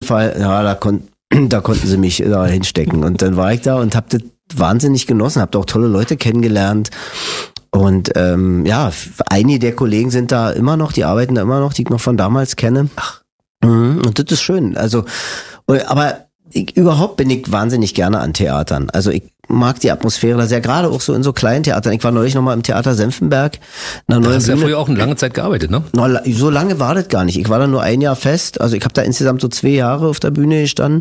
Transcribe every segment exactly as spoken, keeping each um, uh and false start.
Fall, ja, da, kon- da konnten sie mich da hinstecken. Und dann war ich da und hab das wahnsinnig genossen, hab da auch tolle Leute kennengelernt. Und ähm, ja, einige der Kollegen sind da immer noch, die arbeiten da immer noch, die ich noch von damals kenne. Ach. Mhm, und das ist schön. Also, aber ich, überhaupt bin ich wahnsinnig gerne an Theatern. Also ich mag die Atmosphäre da sehr, gerade auch so in so kleinen Theatern. Ich war neulich nochmal im Theater Senftenberg. Da hast du ja früher auch eine lange Zeit gearbeitet, ne? So lange war das gar nicht. Ich war da nur ein Jahr fest. Also ich habe da insgesamt so zwei Jahre auf der Bühne gestanden.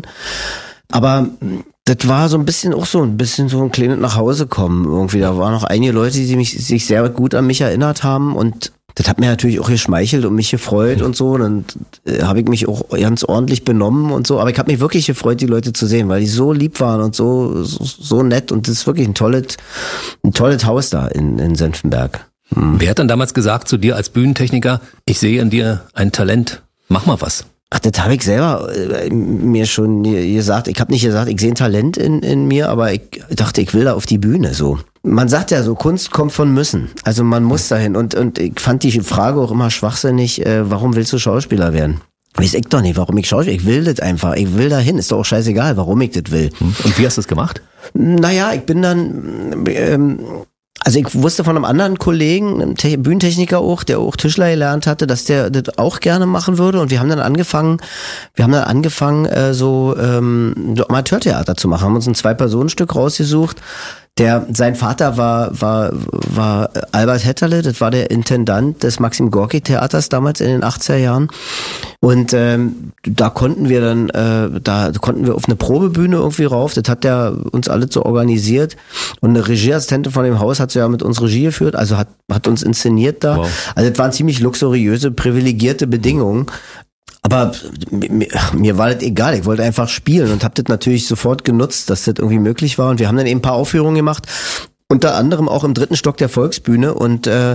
Aber das war so ein bisschen auch so ein bisschen so ein kleines Nachhausekommen irgendwie. Da waren noch einige Leute, die mich, sich sehr gut an mich erinnert haben und das hat mir natürlich auch geschmeichelt und mich gefreut und so. Und dann äh, habe ich mich auch ganz ordentlich benommen und so. Aber ich habe mich wirklich gefreut, die Leute zu sehen, weil die so lieb waren und so so, so nett. Und das ist wirklich ein tolles, ein tolles Haus da in, in Senftenberg. Hm. Wer hat dann damals gesagt zu dir als Bühnentechniker, ich sehe in dir ein Talent, mach mal was? Ach, das habe ich selber äh, mir schon gesagt. Ich habe nicht gesagt, ich sehe ein Talent in, in mir, aber ich dachte, ich will da auf die Bühne so. Man sagt ja so, Kunst kommt von müssen. Also man muss dahin. Und, und ich fand die Frage auch immer schwachsinnig, äh, warum willst du Schauspieler werden? Weiß ich doch nicht, warum ich Schauspieler, ich will das einfach, ich will dahin, ist doch auch scheißegal, warum ich das will. Und wie hast du das gemacht? Naja, ich bin dann, ähm, also ich wusste von einem anderen Kollegen, einem Te- Bühnentechniker auch, der auch Tischler gelernt hatte, dass der das auch gerne machen würde und wir haben dann angefangen, wir haben dann angefangen, äh, so, ähm, so Amateurtheater zu machen, haben uns ein Zwei-Personen-Stück rausgesucht. Der, sein Vater war, war, war Albert Hetterle, das war der Intendant des Maxim Gorki Theaters damals in den achtziger Jahren. Und ähm, da konnten wir dann, äh, da konnten wir auf eine Probebühne irgendwie rauf. Das hat der uns alle so organisiert. Und eine Regieassistentin von dem Haus hat so ja mit uns Regie geführt, also hat, hat uns inszeniert da. Wow. Also das waren ziemlich luxuriöse, privilegierte Bedingungen. Aber mir, mir war das egal, ich wollte einfach spielen und habe das natürlich sofort genutzt, dass das irgendwie möglich war. Und wir haben dann eben ein paar Aufführungen gemacht, unter anderem auch im dritten Stock der Volksbühne. Und äh,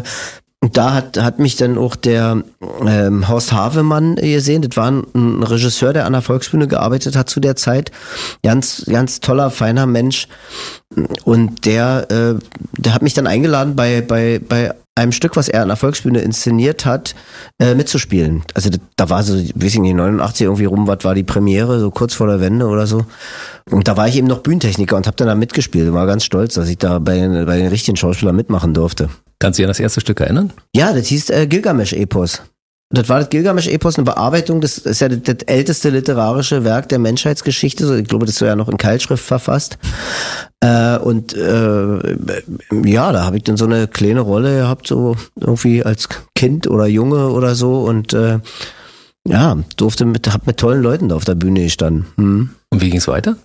da hat hat mich dann auch der ähm, Horst Havemann gesehen. Das war ein, ein Regisseur, der an der Volksbühne gearbeitet hat zu der Zeit. Ganz, ganz toller, feiner Mensch. Und der, äh, der hat mich dann eingeladen bei bei bei einem Stück, was er an der Volksbühne inszeniert hat, äh, mitzuspielen. Also da, da war so, weiß ich nicht, neunundachtzig irgendwie rum, was war die Premiere, so kurz vor der Wende oder so. Und da war ich eben noch Bühnentechniker und habe dann da mitgespielt. War ganz stolz, dass ich da bei, bei den richtigen Schauspielern mitmachen durfte. Kannst du dich an das erste Stück erinnern? Ja, das hieß äh, Gilgamesch-Epos. Das war das Gilgamesch-Epos, eine Bearbeitung, das ist ja das, das älteste literarische Werk der Menschheitsgeschichte. Ich glaube, das ist ja noch in Keilschrift verfasst. Äh, und äh, ja, da habe ich dann so eine kleine Rolle gehabt, so irgendwie als Kind oder Junge oder so. Und äh, ja, durfte mit, hab mit tollen Leuten da auf der Bühne gestanden. Hm. Und wie ging's weiter?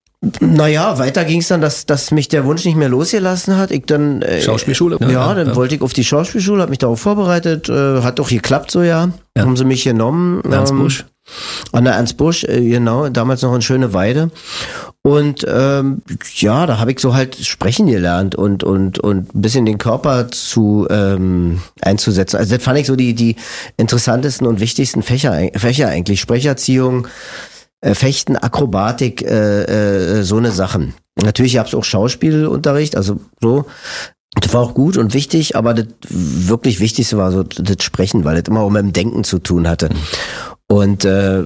Naja, weiter ging es dann, dass, dass mich der Wunsch nicht mehr losgelassen hat. Ich dann äh, Schauspielschule? Ja, ja dann ja. wollte ich auf die Schauspielschule, habe mich darauf vorbereitet, äh, hat doch geklappt so, ja. ja. Haben sie mich genommen. Ernst ähm, Busch? An der Ernst Busch, äh, genau, damals noch in Schöneweide. Und ähm, ja, da habe ich so halt sprechen gelernt und und und ein bisschen den Körper zu ähm, einzusetzen. Also das fand ich so die die interessantesten und wichtigsten Fächer Fächer eigentlich. Sprecherziehung, Äh, Fechten, Akrobatik, äh, äh, so eine Sachen. Natürlich gab es auch Schauspielunterricht, also so. Das war auch gut und wichtig, aber das wirklich Wichtigste war so das Sprechen, weil das immer auch mit dem Denken zu tun hatte. Und äh,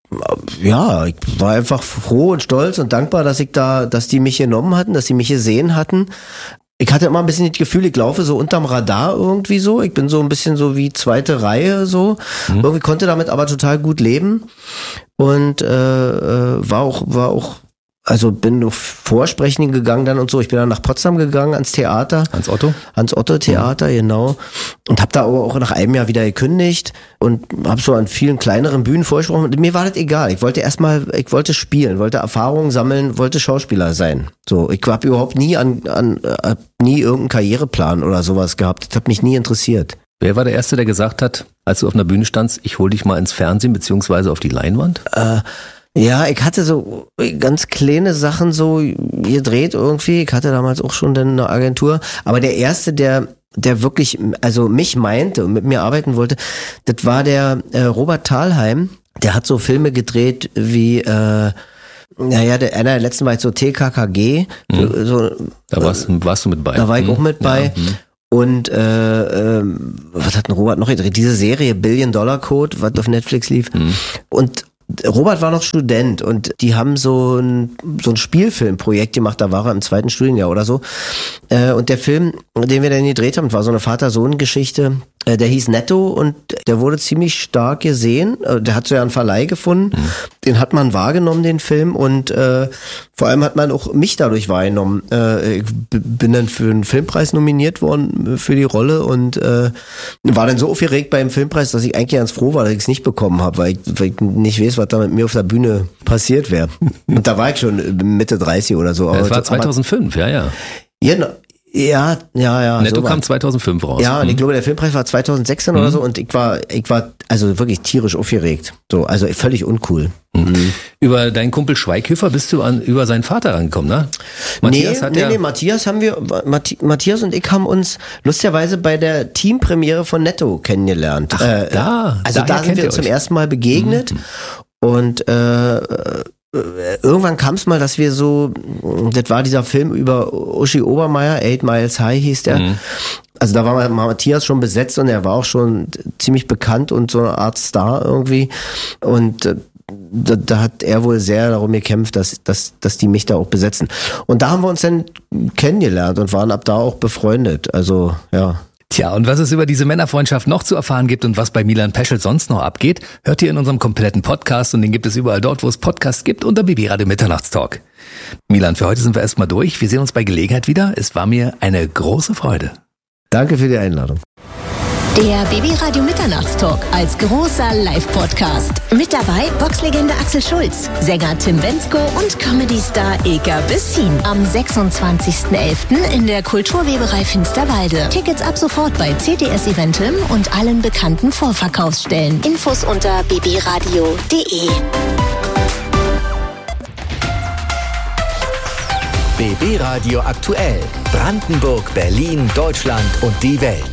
ja, ich war einfach froh und stolz und dankbar, dass ich da, dass die mich genommen hatten, dass sie mich gesehen hatten. Ich hatte immer ein bisschen das Gefühl, ich laufe so unterm Radar irgendwie so. Ich bin so ein bisschen so wie zweite Reihe so. Mhm. Irgendwie konnte damit aber total gut leben. Und äh, war auch, war auch, also bin noch vorsprechen gegangen dann und so. Ich bin dann nach Potsdam gegangen ans Theater. Hans Otto? Hans Otto Theater, mhm. genau. Und habe da aber auch nach einem Jahr wieder gekündigt und habe so an vielen kleineren Bühnen vorgesprochen. Und mir war das egal. Ich wollte erstmal, ich wollte spielen, wollte Erfahrungen sammeln, wollte Schauspieler sein. So, ich habe überhaupt nie an, an äh, nie irgendeinen Karriereplan oder sowas gehabt. Das hat mich nie interessiert. Wer war der Erste, der gesagt hat, als du auf einer Bühne standst, ich hol dich mal ins Fernsehen beziehungsweise auf die Leinwand? Äh, ja, ich hatte so ganz kleine Sachen so gedreht irgendwie. Ich hatte damals auch schon dann eine Agentur. Aber der Erste, der der wirklich, also mich meinte und mit mir arbeiten wollte, das war der äh, Robert Thalheim. Der hat so Filme gedreht wie äh, naja, der, einer der letzten war jetzt so T K K G. Mhm. So, da warst, warst du mit bei. Da war ich auch mit bei. Ja, und äh, ähm, was hat denn Robert noch gedreht? Diese Serie Billion Dollar Code, was auf Netflix lief. Mhm. Und Robert war noch Student und die haben so ein, so ein Spielfilmprojekt gemacht, da war er im zweiten Studienjahr oder so. Und der Film, den wir dann gedreht haben, war so eine Vater-Sohn-Geschichte, der hieß Netto und der wurde ziemlich stark gesehen. Der hat so ja einen Verleih gefunden, mhm. den hat man wahrgenommen, den Film, und äh, vor allem hat man auch mich dadurch wahrgenommen. Äh, ich bin dann für einen Filmpreis nominiert worden für die Rolle und äh, war dann so aufgeregt beim Filmpreis, dass ich eigentlich ganz froh war, dass ich es nicht bekommen habe, weil ich, weil ich nicht weiß, was da mit mir auf der Bühne passiert wäre. Und da war ich schon Mitte dreißig oder so. Das war zweitausendfünf, aber, ja, ja. Genau. Ja, ja, ja. Netto so kam zweitausendfünf raus. Ja, und ich glaube, der Filmpreis war zweitausendsechzehn mhm. oder so und ich war, ich war also wirklich tierisch aufgeregt. So, also völlig uncool. Mhm. Über deinen Kumpel Schweighöfer bist du an, über seinen Vater rangekommen, ne? Matthias nee, hat nee, ja nee, Matthias haben wir, Matthias und ich haben uns lustigerweise bei der Teampremiere von Netto kennengelernt. Ach, äh, da. Also da sind wir uns zum ersten Mal begegnet mhm. und, äh, irgendwann kam es mal, dass wir so, das war dieser Film über Uschi Obermeier, Eight Miles High hieß der. Mhm. Also da war Matthias schon besetzt und er war auch schon ziemlich bekannt und so eine Art Star irgendwie. Und da, da hat er wohl sehr darum gekämpft, dass, dass, dass die mich da auch besetzen. Und da haben wir uns dann kennengelernt und waren ab da auch befreundet. Also, ja. Tja, und was es über diese Männerfreundschaft noch zu erfahren gibt und was bei Milan Peschel sonst noch abgeht, hört ihr in unserem kompletten Podcast und den gibt es überall dort, wo es Podcasts gibt, unter B B Radio Mitternachtstalk. Milan, für heute sind wir erstmal durch. Wir sehen uns bei Gelegenheit wieder. Es war mir eine große Freude. Danke für die Einladung. Der B B Radio Mitternachtstalk als großer Live-Podcast. Mit dabei Boxlegende Axel Schulz, Sänger Tim Bendzko und Comedy-Star Ilka Bessin. Am sechsundzwanzigsten elften in der Kulturweberei Finsterwalde. Tickets ab sofort bei C T S Eventim und allen bekannten Vorverkaufsstellen. Infos unter b b radio punkt d e. B B Radio aktuell. Brandenburg, Berlin, Deutschland und die Welt.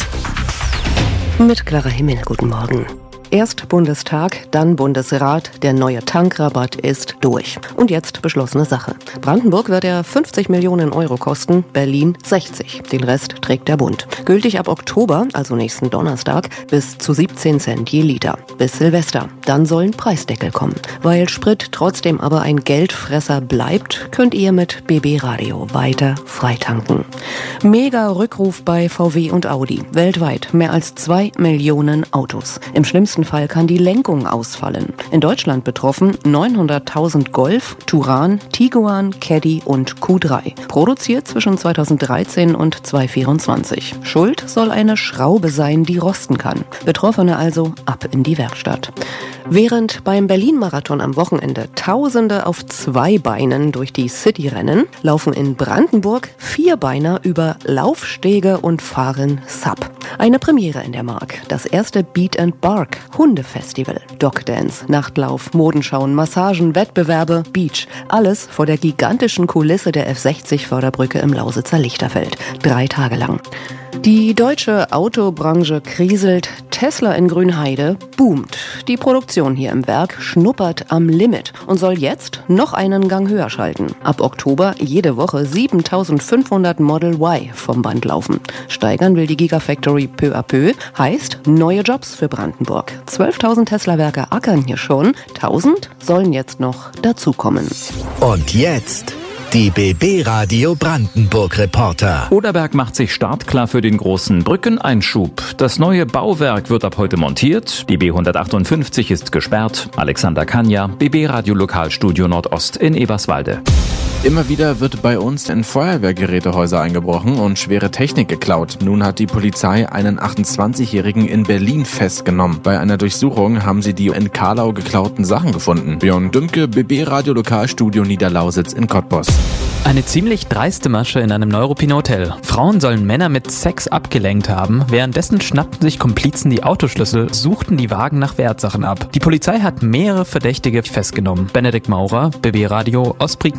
Mit Clara Himmel, guten Morgen. Erst Bundestag, dann Bundesrat, der neue Tankrabatt ist durch. Und jetzt beschlossene Sache. Brandenburg wird er fünfzig Millionen Euro kosten, Berlin sechzig. Den Rest trägt der Bund. Gültig ab Oktober, also nächsten Donnerstag, bis zu siebzehn Cent je Liter. Bis Silvester. Dann sollen Preisdeckel kommen. Weil Sprit trotzdem aber ein Geldfresser bleibt, könnt ihr mit B B Radio weiter freitanken. Mega Rückruf bei V W und Audi. Weltweit mehr als zwei Millionen Autos. Im schlimmsten Fall kann die Lenkung ausfallen. In Deutschland betroffen neunhunderttausend Golf, Touran, Tiguan, Caddy und Q drei. Produziert zwischen zweitausenddreizehn und zweitausendvierundzwanzig. Schuld soll eine Schraube sein, die rosten kann. Betroffene also ab in die Werkstatt. Während beim Berlin-Marathon am Wochenende Tausende auf zwei Beinen durch die City rennen, laufen in Brandenburg Vierbeiner über Laufstege und fahren Sub. Eine Premiere in der Mark. Das erste Beat and Bark Hundefestival. Dogdance, Nachtlauf, Modenschauen, Massagen, Wettbewerbe, Beach. Alles vor der gigantischen Kulisse der F sechzig Förderbrücke im Lausitzer Lichterfeld. Drei Tage lang. Die deutsche Autobranche kriselt, Tesla in Grünheide boomt. Die Produktion hier im Werk schnuppert am Limit und soll jetzt noch einen Gang höher schalten. Ab Oktober jede Woche siebentausendfünfhundert Model Y vom Band laufen. Steigern will die Gigafactory peu à peu, heißt neue Jobs für Brandenburg. zwölftausend Tesla-Werke ackern hier schon, tausend sollen jetzt noch dazukommen. Und jetzt die B B Radio Brandenburg Reporter. Oderberg macht sich startklar für den großen Brückeneinschub. Das neue Bauwerk wird ab heute montiert. Die B hundertachtundfünfzig ist gesperrt. Alexander Kanja, B B Radio Lokalstudio Nordost in Eberswalde. Immer wieder wird bei uns in Feuerwehrgerätehäuser eingebrochen und schwere Technik geklaut. Nun hat die Polizei einen achtundzwanzigjährigen in Berlin festgenommen. Bei einer Durchsuchung haben sie die in Karlau geklauten Sachen gefunden. Björn Dümke, B B Radio Lokalstudio Niederlausitz in Cottbus. Eine ziemlich dreiste Masche in einem Neuruppiner Hotel. Frauen sollen Männer mit Sex abgelenkt haben. Währenddessen schnappten sich Komplizen die Autoschlüssel, suchten die Wagen nach Wertsachen ab. Die Polizei hat mehrere Verdächtige festgenommen. Benedikt Maurer, B B Radio Ostprignitz-Ruppin.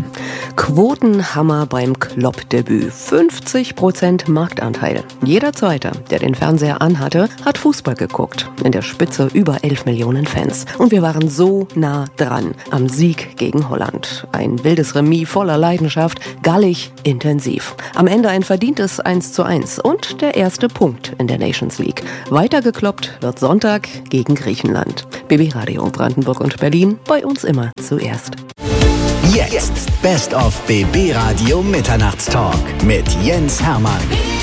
Nachrichten. Quotenhammer beim Klopp-Debüt. fünfzig Prozent Marktanteil. Jeder Zweite, der den Fernseher anhatte, hat Fußball geguckt. In der Spitze über elf Millionen Fans. Und wir waren so nah dran am Sieg gegen Holland. Ein wildes Remis voller Leidenschaft, gallig, intensiv. Am Ende ein verdientes eins zu eins und der erste Punkt in der Nations League. Weitergekloppt wird Sonntag gegen Griechenland. B B Radio Brandenburg und Berlin, bei uns immer zuerst. Jetzt Best of B B Radio Mitternachtstalk mit Jens Hermann.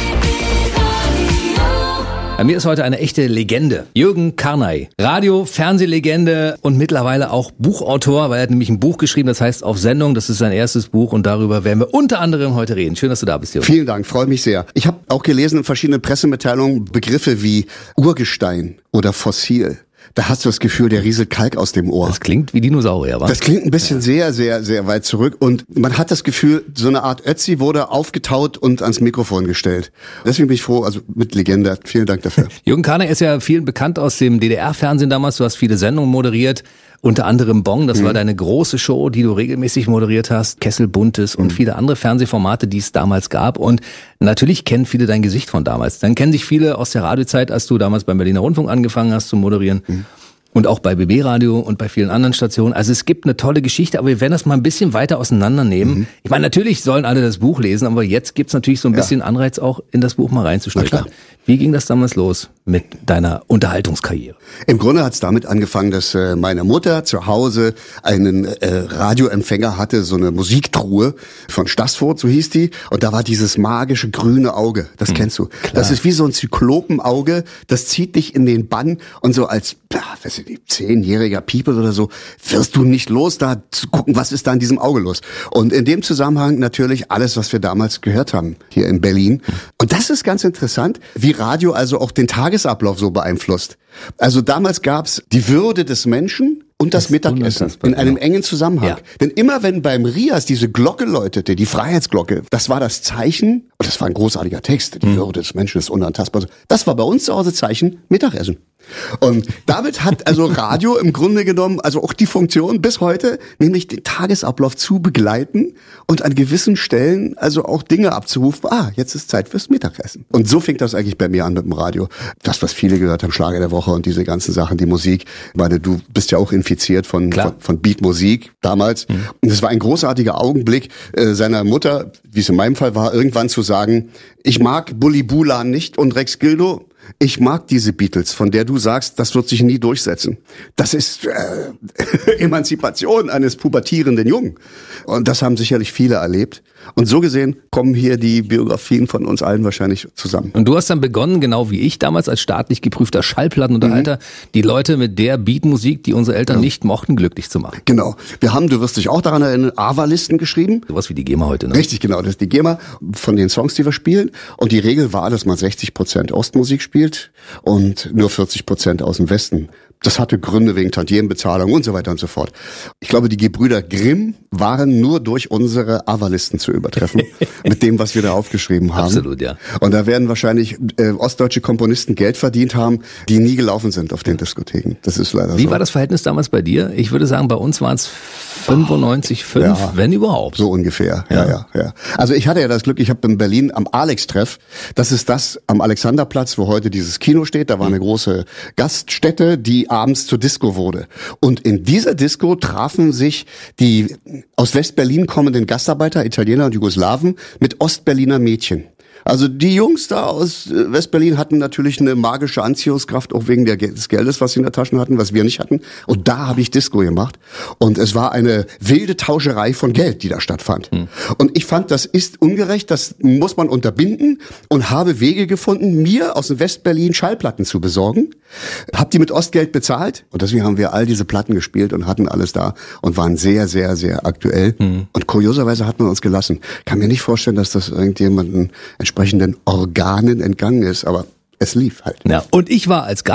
Bei mir ist heute eine echte Legende. Jürgen Karnay. Radio-, Fernsehlegende und mittlerweile auch Buchautor, weil er hat nämlich ein Buch geschrieben, das heißt Auf Sendung. Das ist sein erstes Buch und darüber werden wir unter anderem heute reden. Schön, dass du da bist, Jürgen. Vielen Dank, freue mich sehr. Ich habe auch gelesen in verschiedenen Pressemitteilungen Begriffe wie Urgestein oder Fossil. Da hast du das Gefühl, der rieselt Kalk aus dem Ohr. Das klingt wie Dinosaurier, wa? Das klingt ein bisschen ja. sehr, sehr, sehr weit zurück. Und man hat das Gefühl, so eine Art Ötzi wurde aufgetaut und ans Mikrofon gestellt. Deswegen bin ich froh, also mit Legende. Vielen Dank dafür. Jürgen Karnay ist ja vielen bekannt aus dem D D R-Fernsehen damals. Du hast viele Sendungen moderiert. Unter anderem Bong, das mhm. war deine große Show, die du regelmäßig moderiert hast. Kessel Buntes und mhm. viele andere Fernsehformate, die es damals gab. Und natürlich kennen viele dein Gesicht von damals. Dann kennen sich viele aus der Radiozeit, als du damals beim Berliner Rundfunk angefangen hast zu moderieren. Mhm. Und auch bei B B Radio und bei vielen anderen Stationen. Also es gibt eine tolle Geschichte, aber wir werden das mal ein bisschen weiter auseinandernehmen. Mhm. Ich meine, natürlich sollen alle das Buch lesen, aber jetzt gibt's natürlich so ein bisschen ja. Anreiz, auch in das Buch mal reinzuschnuppern. Wie ging das damals los mit deiner Unterhaltungskarriere? Im Grunde hat's damit angefangen, dass äh, meine Mutter zu Hause einen äh, Radioempfänger hatte, so eine Musiktruhe von Stassfurt, so hieß die. Und da war dieses magische grüne Auge, das mhm. kennst du. Klar. Das ist wie so ein Zyklopenauge, das zieht dich in den Bann und so als, ja, was ist die, zehnjähriger People oder so, wirst du nicht los, da zu gucken, was ist da in diesem Auge los. Und in dem Zusammenhang natürlich alles, was wir damals gehört haben, hier in Berlin. Und das ist ganz interessant, wie Radio also auch den Tagesablauf so beeinflusst. Also damals gab's die Würde des Menschen und das, das Mittagessen in einem engen Zusammenhang. Ja. Denn immer wenn beim Rias diese Glocke läutete, die Freiheitsglocke, das war das Zeichen, und das war ein großartiger Text, die mhm. Würde des Menschen ist unantastbar. Das war bei uns zu Hause Zeichen, Mittagessen. Und damit hat also Radio im Grunde genommen also auch die Funktion bis heute, nämlich den Tagesablauf zu begleiten und an gewissen Stellen also auch Dinge abzurufen. Ah, jetzt ist Zeit fürs Mittagessen. Und so fing das eigentlich bei mir an mit dem Radio. Das, was viele gehört haben, Schlager der Woche und diese ganzen Sachen, die Musik. Ich meine, du bist ja auch infiziert von, von, von Beatmusik damals. Mhm. Und es war ein großartiger Augenblick äh, seiner Mutter, wie es in meinem Fall war, irgendwann zu sagen, ich mag Bully Bulan nicht und Rex Gildo. Ich mag diese Beatles, von der du sagst, das wird sich nie durchsetzen. Das ist äh, Emanzipation eines pubertierenden Jungen. Und das haben sicherlich viele erlebt. Und so gesehen kommen hier die Biografien von uns allen wahrscheinlich zusammen. Und du hast dann begonnen, genau wie ich damals als staatlich geprüfter Schallplattenunterhalter, mhm. die Leute mit der Beatmusik, die unsere Eltern ja. nicht mochten, glücklich zu machen. Genau. Wir haben, du wirst dich auch daran erinnern, A V A-Listen geschrieben. Sowas wie die GEMA heute, ne? Richtig, genau. Das ist die GEMA von den Songs, die wir spielen. Und die Regel war, dass man sechzig Prozent Ostmusik spielt und nur vierzig Prozent aus dem Westen. Das hatte Gründe wegen Tantiemenbezahlung und so weiter und so fort. Ich glaube, die Gebrüder Grimm waren nur durch unsere A V A-Listen zu übertreffen, mit dem, was wir da aufgeschrieben haben. Absolut, ja. Und da werden wahrscheinlich äh, ostdeutsche Komponisten Geld verdient haben, die nie gelaufen sind auf den Diskotheken. Das ist leider Wie so. war das Verhältnis damals bei dir? Ich würde sagen, bei uns waren es fünfundneunzig Komma fünf, ja, wenn überhaupt. So ungefähr, ja. ja, ja, ja. Also ich hatte ja das Glück, ich habe in Berlin am Alex-Treff, das ist das am Alexanderplatz, wo heute dieses Kino steht, da war eine große Gaststätte, die abends zur Disco wurde. Und in dieser Disco trafen sich die aus Westberlin kommenden Gastarbeiter, Italiener und Jugoslawen mit Ostberliner Mädchen. Also die Jungs da aus Westberlin hatten natürlich eine magische Anziehungskraft, auch wegen der, des Geldes, was sie in der Tasche hatten, was wir nicht hatten. Und da habe ich Disco gemacht. Und es war eine wilde Tauscherei von Geld, die da stattfand. Hm. Und ich fand, das ist ungerecht, das muss man unterbinden und habe Wege gefunden, mir aus Westberlin Schallplatten zu besorgen. Hab die mit Ostgeld bezahlt. Und deswegen haben wir all diese Platten gespielt und hatten alles da und waren sehr, sehr, sehr aktuell. Hm. Und kurioserweise hat man uns gelassen. Kann mir nicht vorstellen, dass das irgendjemanden entsprechenden Organen entgangen ist, aber es lief halt. Ja, und ich war als Gast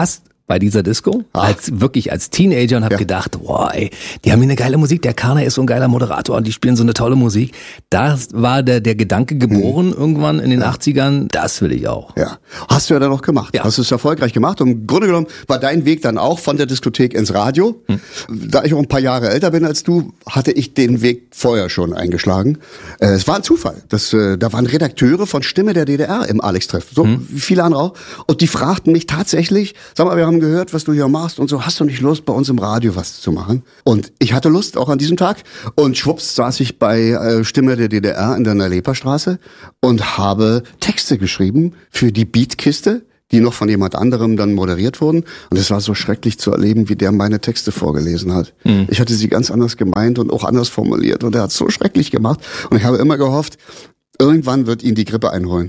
bei dieser Disco, Ach. als wirklich als Teenager und habe Ja. gedacht, boah, ey, die haben hier eine geile Musik, der Karner ist so ein geiler Moderator und die spielen so eine tolle Musik. Da war der, der Gedanke geboren, mhm. irgendwann in den ja. achtzigern, das will ich auch. Ja, hast du ja dann auch gemacht. Ja. Hast du es erfolgreich gemacht. Und im Grunde genommen war dein Weg dann auch von der Diskothek ins Radio. Hm. Da ich auch ein paar Jahre älter bin als du, hatte ich den Weg vorher schon eingeschlagen. Äh, es war ein Zufall. Das, äh, da waren Redakteure von Stimme der D D R im Alex-Treff, so hm. wie viele andere auch. Und die fragten mich tatsächlich, sag mal, wir haben gehört, was du hier machst und so, hast du nicht Lust, bei uns im Radio was zu machen? Und ich hatte Lust, auch an diesem Tag. Und schwupps saß ich bei äh, Stimme der D D R in der Leperstraße und habe Texte geschrieben für die Beatkiste, die noch von jemand anderem dann moderiert wurden. Und es war so schrecklich zu erleben, wie der meine Texte vorgelesen hat. Mhm. Ich hatte sie ganz anders gemeint und auch anders formuliert. Und er hat es so schrecklich gemacht. Und ich habe immer gehofft, irgendwann wird ihn die Grippe einholen.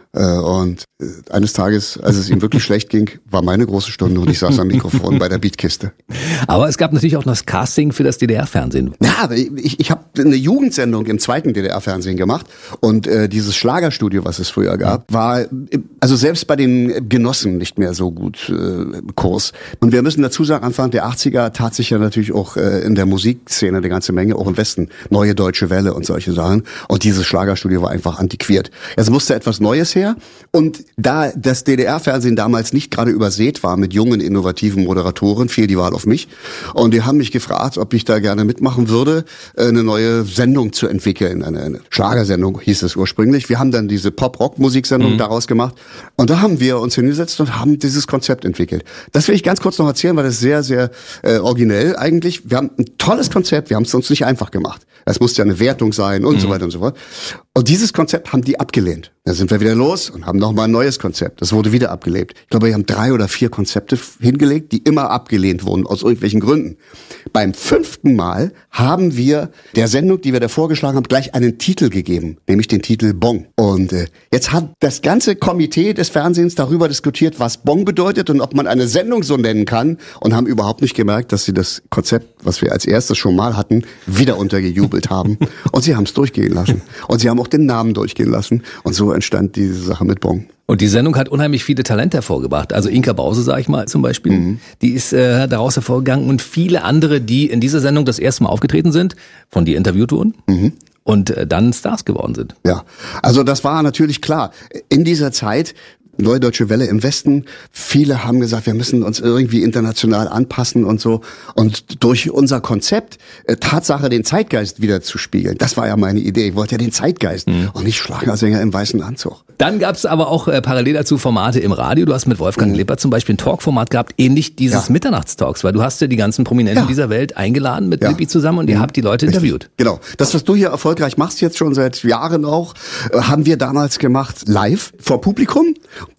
Und eines Tages, als es ihm wirklich schlecht ging, war meine große Stunde und ich saß am Mikrofon bei der Beatkiste. Aber es gab natürlich auch noch das Casting für das D D R-Fernsehen. Ja, aber ich, ich habe eine Jugendsendung im zweiten D D R-Fernsehen gemacht und äh, dieses Schlagerstudio, was es früher gab, war also selbst bei den Genossen nicht mehr so gut äh, Kurs. Und wir müssen dazu sagen, Anfang der achtziger tat sich ja natürlich auch äh, in der Musikszene eine ganze Menge, auch im Westen. Neue Deutsche Welle und solche Sachen. Und dieses Schlagerstudio war einfach antiquiert. Es musste etwas Neues her. Und da das D D R-Fernsehen damals nicht gerade übersät war mit jungen, innovativen Moderatoren, fiel die Wahl auf mich. Und die haben mich gefragt, ob ich da gerne mitmachen würde, eine neue Sendung zu entwickeln. Eine, eine Schlagersendung hieß es ursprünglich. Wir haben dann diese Pop-Rock-Musiksendung mhm. daraus gemacht. Und da haben wir uns hingesetzt und haben dieses Konzept entwickelt. Das will ich ganz kurz noch erzählen, weil das ist sehr, sehr äh, originell eigentlich. Wir haben ein tolles Konzept, wir haben es uns nicht einfach gemacht. Es musste ja eine Wertung sein und mhm. so weiter und so fort. Und dieses Konzept haben die abgelehnt. Da sind wir wieder los und haben nochmal ein neues Konzept. Das wurde wieder abgelehnt. Ich glaube, wir haben drei oder vier Konzepte hingelegt, die immer abgelehnt wurden, aus irgendwelchen Gründen. Beim fünften Mal haben wir der Sendung, die wir da vorgeschlagen haben, gleich einen Titel gegeben, nämlich den Titel Bong. Und äh, jetzt hat das ganze Komitee des Fernsehens darüber diskutiert, was Bong bedeutet und ob man eine Sendung so nennen kann, und haben überhaupt nicht gemerkt, dass sie das Konzept, was wir als erstes schon mal hatten, wieder untergejubelt haben. Und sie haben es durchgehen lassen. Und sie haben auch den Namen durchgehen lassen. Und so entstand diese Sache mit Bong. Und die Sendung hat unheimlich viele Talente hervorgebracht. Also Inka Bause, sag ich mal zum Beispiel, mhm. die ist äh, daraus hervorgegangen. Und viele andere, die in dieser Sendung das erste Mal aufgetreten sind, von dir interviewt wurden. Mhm. Und äh, dann Stars geworden sind. Ja, also das war natürlich klar. In dieser Zeit, Neue Deutsche Welle im Westen, viele haben gesagt, wir müssen uns irgendwie international anpassen und so. Und durch unser Konzept, äh, Tatsache, den Zeitgeist wieder zu spiegeln, das war ja meine Idee. Ich wollte ja den Zeitgeist mhm. und nicht Schlagersänger im weißen Anzug. Dann gab es aber auch äh, parallel dazu Formate im Radio. Du hast mit Wolfgang mhm. Lippert zum Beispiel ein Talkformat gehabt, ähnlich dieses ja. Mitternachtstalks, weil du hast ja die ganzen Prominenten ja. dieser Welt eingeladen mit ja. Lippi zusammen und mhm. ihr habt die Leute Richtig. interviewt. Genau. Das, was du hier erfolgreich machst, jetzt schon seit Jahren auch, äh, haben wir damals gemacht, live, vor Publikum.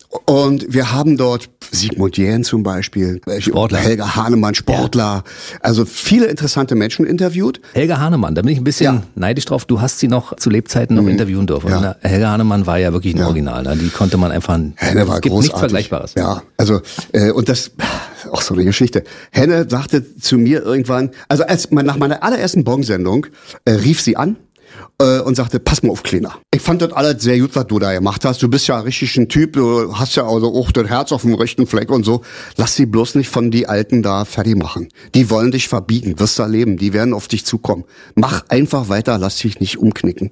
Und wir haben dort Sigmund Jähn zum Beispiel, Sportler. Helga Hahnemann, Sportler, ja. also viele interessante Menschen interviewt. Helga Hahnemann, da bin ich ein bisschen ja. neidisch drauf. Du hast sie noch zu Lebzeiten noch mhm. interviewen dürfen. Ja. Helga Hahnemann war ja wirklich ein ja. Original. Ne? Die konnte man einfach, Henne war es gibt großartig. Nichts Vergleichbares. Ja, also äh, und das, auch so eine Geschichte. Henne sagte zu mir irgendwann, also als nach meiner allerersten Bong-Sendung äh, rief sie an und sagte, pass mal auf, Kleiner. Ich fand das alles sehr gut, was du da gemacht hast. Du bist ja richtig ein Typ, du hast ja also auch das Herz auf dem rechten Fleck und so. Lass sie bloß nicht von die Alten da fertig machen. Die wollen dich verbiegen, wirst du erleben. Die werden auf dich zukommen. Mach einfach weiter, lass dich nicht umknicken.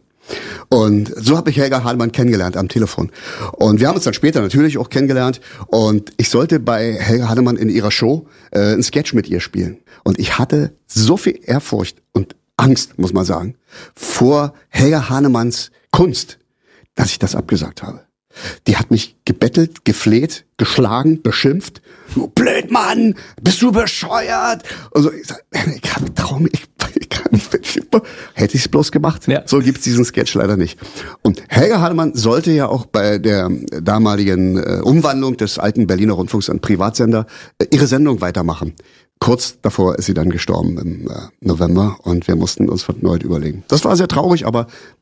Und so habe ich Helga Hahnemann kennengelernt am Telefon. Und wir haben uns dann später natürlich auch kennengelernt. Und ich sollte bei Helga Hahnemann in ihrer Show äh, einen Sketch mit ihr spielen. Und ich hatte so viel Ehrfurcht und Angst, muss man sagen, vor Helga Hahnemanns Kunst, dass ich das abgesagt habe. Die hat mich gebettelt, gefleht, geschlagen, beschimpft. Du Blödmann, bist du bescheuert? Also ich sag, ich habe Traum, ich, ich kann nicht. Hätte ich es bloß gemacht. Ja. So gibt's diesen Sketch leider nicht. Und Helga Hahnemann sollte ja auch bei der damaligen äh, Umwandlung des alten Berliner Rundfunks an Privatsender äh, ihre Sendung weitermachen. Kurz davor ist sie dann gestorben im äh, November und wir mussten uns erneut überlegen. Das war sehr traurig, aber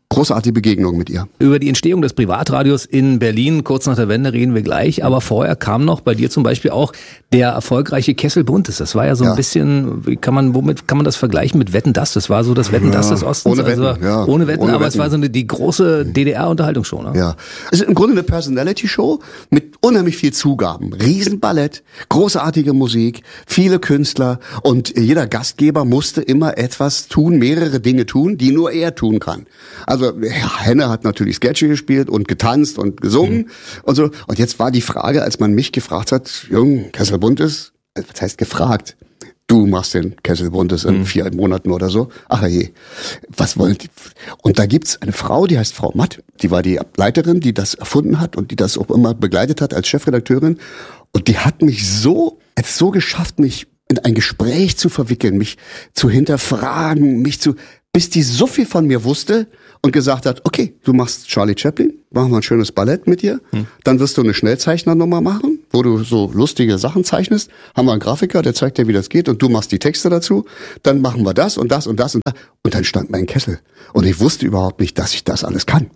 großartige Begegnung mit ihr. Über die Entstehung des Privatradios in Berlin kurz nach der Wende reden wir gleich, aber vorher kam noch bei dir zum Beispiel auch der erfolgreiche Kessel Buntes. Das war ja so ein ja. bisschen, wie kann man, womit kann man das vergleichen mit Wetten, dass? Das war so das Wetten, dass ja, des Ostens. Ohne Wetten, also, ja. Ohne Wetten, ohne aber Wetten. Es war so eine, die große D D R-Unterhaltungsshow, ne? Ja. Es ist im Grunde eine Personality-Show mit unheimlich viel Zugaben. Riesenballett, großartige Musik, viele Künstler und jeder Gastgeber musste immer etwas tun, mehrere Dinge tun, die nur er tun kann. Also ja, Henne hat natürlich Sketche gespielt und getanzt und gesungen mhm. und so. Und jetzt war die Frage, als man mich gefragt hat, Jung, Kessel Buntes, was heißt gefragt? Du machst den Kessel Buntes in mhm. vier Monaten oder so. Ach je, was wollt ihr? Und da gibt's eine Frau, die heißt Frau Matt, die war die Leiterin, die das erfunden hat und die das auch immer begleitet hat als Chefredakteurin. Und die hat mich so, hat es so geschafft, mich in ein Gespräch zu verwickeln, mich zu hinterfragen, mich zu, bis die so viel von mir wusste und gesagt hat, okay, du machst Charlie Chaplin, machen wir ein schönes Ballett mit dir, hm. dann wirst du eine Schnellzeichner-Nummer machen, wo du so lustige Sachen zeichnest, haben wir einen Grafiker, der zeigt dir, wie das geht und du machst die Texte dazu, dann machen wir das und das und das und das und dann stand mein Kessel und ich wusste überhaupt nicht, dass ich das alles kann.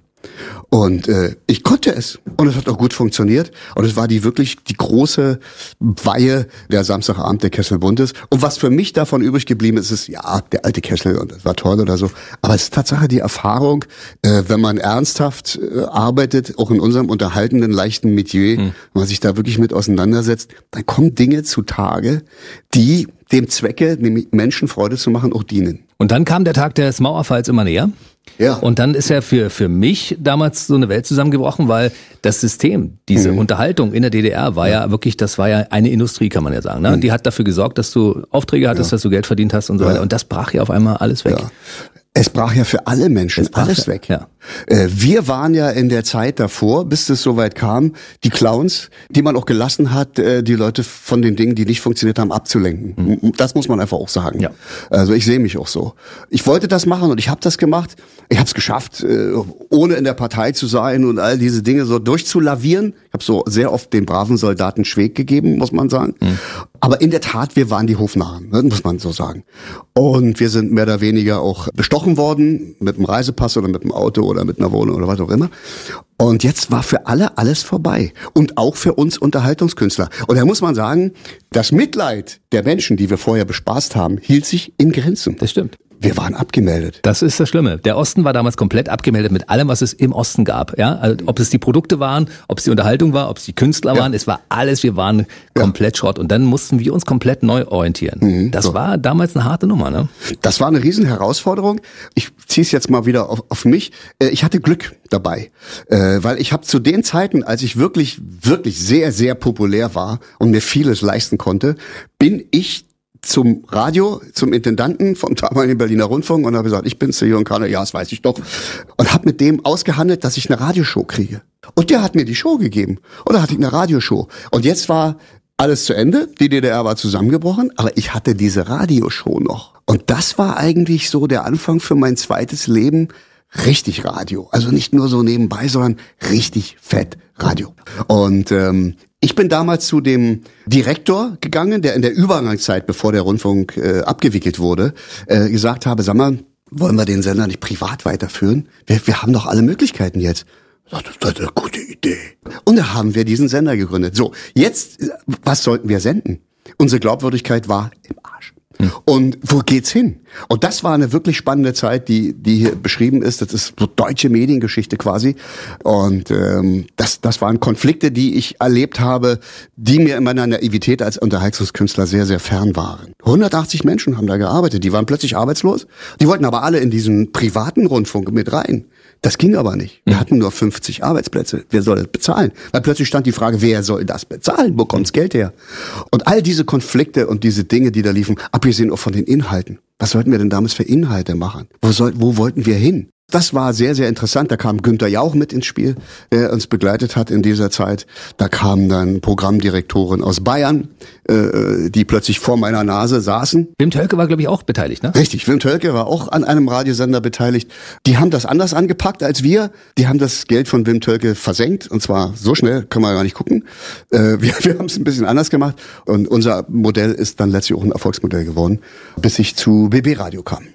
Und äh, ich konnte es und es hat auch gut funktioniert und es war die wirklich die große Weihe der Samstagabend der Kessel Buntes und was für mich davon übrig geblieben ist, ist ja der alte Kessel und das war toll oder so, aber es ist Tatsache die Erfahrung, äh, wenn man ernsthaft äh, arbeitet, auch in unserem unterhaltenden leichten Metier, mhm. wenn man sich da wirklich mit auseinandersetzt, dann kommen Dinge zutage, die dem Zwecke, nämlich Menschen Freude zu machen, auch dienen. Und dann kam der Tag des Mauerfalls immer näher. Ja. Und dann ist ja für für mich damals so eine Welt zusammengebrochen, weil das System, diese mhm. Unterhaltung in der D D R war ja. ja wirklich, das war ja eine Industrie, kann man ja sagen. Ne? Mhm. Die hat dafür gesorgt, dass du Aufträge hattest, ja. dass du Geld verdient hast und so ja. weiter. Und das brach ja auf einmal alles weg. Ja. Es brach ja für alle Menschen alles ja, weg. Ja. Äh, wir waren ja in der Zeit davor, bis es soweit kam, die Clowns, die man auch gelassen hat, äh, die Leute von den Dingen, die nicht funktioniert haben, abzulenken. Mhm. Das muss man einfach auch sagen. Ja. Also ich sehe mich auch so. Ich wollte das machen und ich habe das gemacht. Ich habe es geschafft, äh, ohne in der Partei zu sein und all diese Dinge so durchzulavieren. Ich habe so sehr oft den braven Soldaten Schweg gegeben, muss man sagen. Mhm. Aber in der Tat, wir waren die Hofnarren, ne, muss man so sagen. Und wir sind mehr oder weniger auch bestochen worden mit einem Reisepass oder mit einem Auto oder mit einer Wohnung oder was auch immer. Und jetzt war für alle alles vorbei. Und auch für uns Unterhaltungskünstler. Und da muss man sagen, das Mitleid der Menschen, die wir vorher bespaßt haben, hielt sich in Grenzen. Das stimmt. Wir waren abgemeldet. Das ist das Schlimme. Der Osten war damals komplett abgemeldet mit allem, was es im Osten gab. Ja, also, ob es die Produkte waren, ob es die Unterhaltung war, ob es die Künstler ja. waren, es war alles. Wir waren komplett ja. Schrott. Und dann mussten wir uns komplett neu orientieren. Mhm, das so. war damals eine harte Nummer, ne? Das war eine riesen Herausforderung. Ich ziehe es jetzt mal wieder auf, auf mich. Ich hatte Glück dabei, weil ich habe zu den Zeiten, als ich wirklich, wirklich sehr, sehr populär war und mir vieles leisten konnte, bin ich zum Radio, zum Intendanten vom damaligen Berliner Rundfunk und habe gesagt, ich bin's, der Jürgen Kahner, ja, das weiß ich doch. Und habe mit dem ausgehandelt, dass ich eine Radioshow kriege. Und der hat mir die Show gegeben. Und da hatte ich eine Radioshow. Und jetzt war alles zu Ende, die D D R war zusammengebrochen, aber ich hatte diese Radioshow noch. Und das war eigentlich so der Anfang für mein zweites Leben, richtig Radio. Also nicht nur so nebenbei, sondern richtig fett Radio. Und ähm, ich bin damals zu dem Direktor gegangen, der in der Übergangszeit, bevor der Rundfunk äh, abgewickelt wurde, äh, gesagt habe, sag mal, wollen wir den Sender nicht privat weiterführen? Wir, wir haben doch alle Möglichkeiten jetzt. Das ist eine gute Idee. Und da haben wir diesen Sender gegründet. So, jetzt, was sollten wir senden? Unsere Glaubwürdigkeit war im Arsch. Hm. Und wo geht's hin? Und das war eine wirklich spannende Zeit, die die hier beschrieben ist. Das ist so deutsche Mediengeschichte quasi. Und ähm, das das waren Konflikte, die ich erlebt habe, die mir in meiner Naivität als Unterhaltungskünstler sehr, sehr fern waren. hundertachtzig Menschen haben da gearbeitet. Die waren plötzlich arbeitslos. Die wollten aber alle in diesen privaten Rundfunk mit rein. Das ging aber nicht. Wir hatten nur fünfzig Arbeitsplätze. Wer soll das bezahlen? Weil plötzlich stand die Frage, wer soll das bezahlen? Wo kommt's Geld her? Und all diese Konflikte und diese Dinge, die da liefen, abgesehen auch von den Inhalten. Was sollten wir denn damals für Inhalte machen? Wo soll, wo wollten wir hin? Das war sehr, sehr interessant. Da kam Günter Jauch mit ins Spiel, der uns begleitet hat in dieser Zeit. Da kamen dann Programmdirektoren aus Bayern, äh, die plötzlich vor meiner Nase saßen. Wim Tölke war, glaube ich, auch beteiligt, ne? Richtig, Wim Tölke war auch an einem Radiosender beteiligt. Die haben das anders angepackt als wir. Die haben das Geld von Wim Tölke versenkt. Und zwar so schnell, können wir gar nicht gucken. Äh, wir wir haben es ein bisschen anders gemacht. Und unser Modell ist dann letztlich auch ein Erfolgsmodell geworden, bis ich zu B B Radio kam.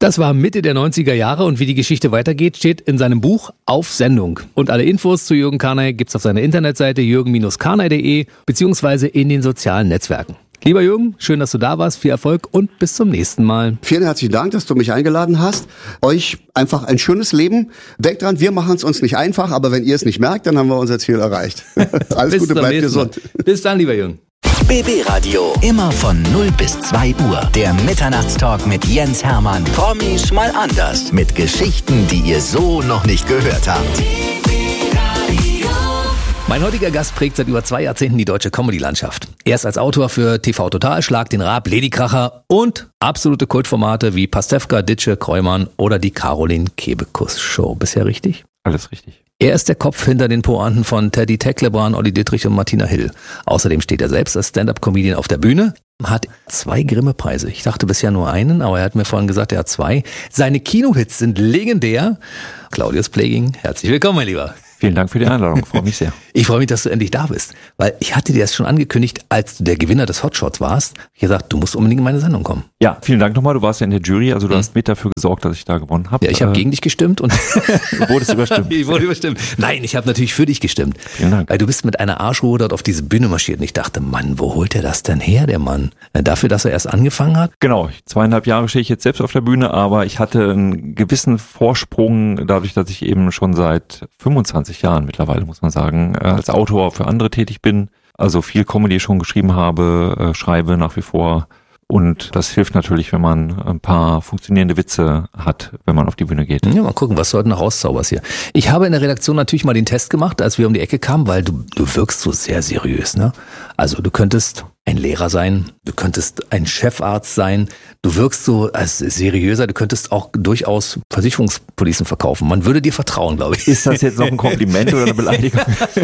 Das war Mitte der neunziger Jahre und wie die Geschichte weitergeht, steht in seinem Buch Auf Sendung. Und alle Infos zu Jürgen Karnay gibt's auf seiner Internetseite jürgen Bindestrich karnay punkt de beziehungsweise in den sozialen Netzwerken. Lieber Jürgen, schön, dass du da warst, viel Erfolg und bis zum nächsten Mal. Vielen herzlichen Dank, dass du mich eingeladen hast. Euch einfach ein schönes Leben. Denkt dran, wir machen es uns nicht einfach, aber wenn ihr es nicht merkt, dann haben wir unser Ziel erreicht. Alles Gute, bleibt gesund. Bis dann, lieber Jürgen. B B Radio, immer von null bis zwei Uhr. Der Mitternachtstalk mit Jens Hermann. Promis mal anders. Mit Geschichten, die ihr so noch nicht gehört habt. Mein heutiger Gast prägt seit über zwei Jahrzehnten die deutsche Comedy-Landschaft. Erst als Autor für T V Total, Schlag den Raab, Ladykracher und absolute Kultformate wie Pastewka, Ditsche, Kreumann oder die Caroline Kebekus Show. Bisher richtig? Alles richtig. Er ist der Kopf hinter den Pointen von Teddy Tecklebrand, Olli Dittrich und Martina Hill. Außerdem steht er selbst als Stand-Up-Comedian auf der Bühne, hat zwei Grimme-Preise. Ich dachte bisher nur einen, aber er hat mir vorhin gesagt, er hat zwei. Seine Kinohits sind legendär. Claudius Pleging, herzlich willkommen, mein Lieber. Vielen Dank für die Einladung, freue mich sehr. Ich freue mich, dass du endlich da bist, weil ich hatte dir das schon angekündigt, als du der Gewinner des Hotshots warst. Ich habe gesagt, du musst unbedingt in meine Sendung kommen. Ja, vielen Dank nochmal, du warst ja in der Jury, also du mhm. hast mit dafür gesorgt, dass ich da gewonnen habe. Ja, ich habe äh, gegen dich gestimmt und du wurdest überstimmt. Ich wurde überstimmt. Nein, ich habe natürlich für dich gestimmt. Vielen Dank. Weil du bist mit einer Arschruhe dort auf diese Bühne marschiert und ich dachte, Mann, wo holt er das denn her, der Mann? Dafür, dass er erst angefangen hat? Genau, zweieinhalb Jahre stehe ich jetzt selbst auf der Bühne, aber ich hatte einen gewissen Vorsprung, dadurch, dass ich eben schon seit fünfundzwanzig Jahren mittlerweile, muss man sagen, als Autor für andere tätig bin, also viel Comedy schon geschrieben habe, äh, schreibe nach wie vor und das hilft natürlich, wenn man ein paar funktionierende Witze hat, wenn man auf die Bühne geht. Ja, mal gucken, was du heute noch rauszauberst hier. Ich habe in der Redaktion natürlich mal den Test gemacht, als wir um die Ecke kamen, weil du, du wirkst so sehr seriös, ne? Also du könntest ein Lehrer sein, du könntest ein Chefarzt sein, du wirkst so als seriöser, du könntest auch durchaus Versicherungspolicen verkaufen. Man würde dir vertrauen, glaube ich. Ist das jetzt noch ein Kompliment oder eine Beleidigung?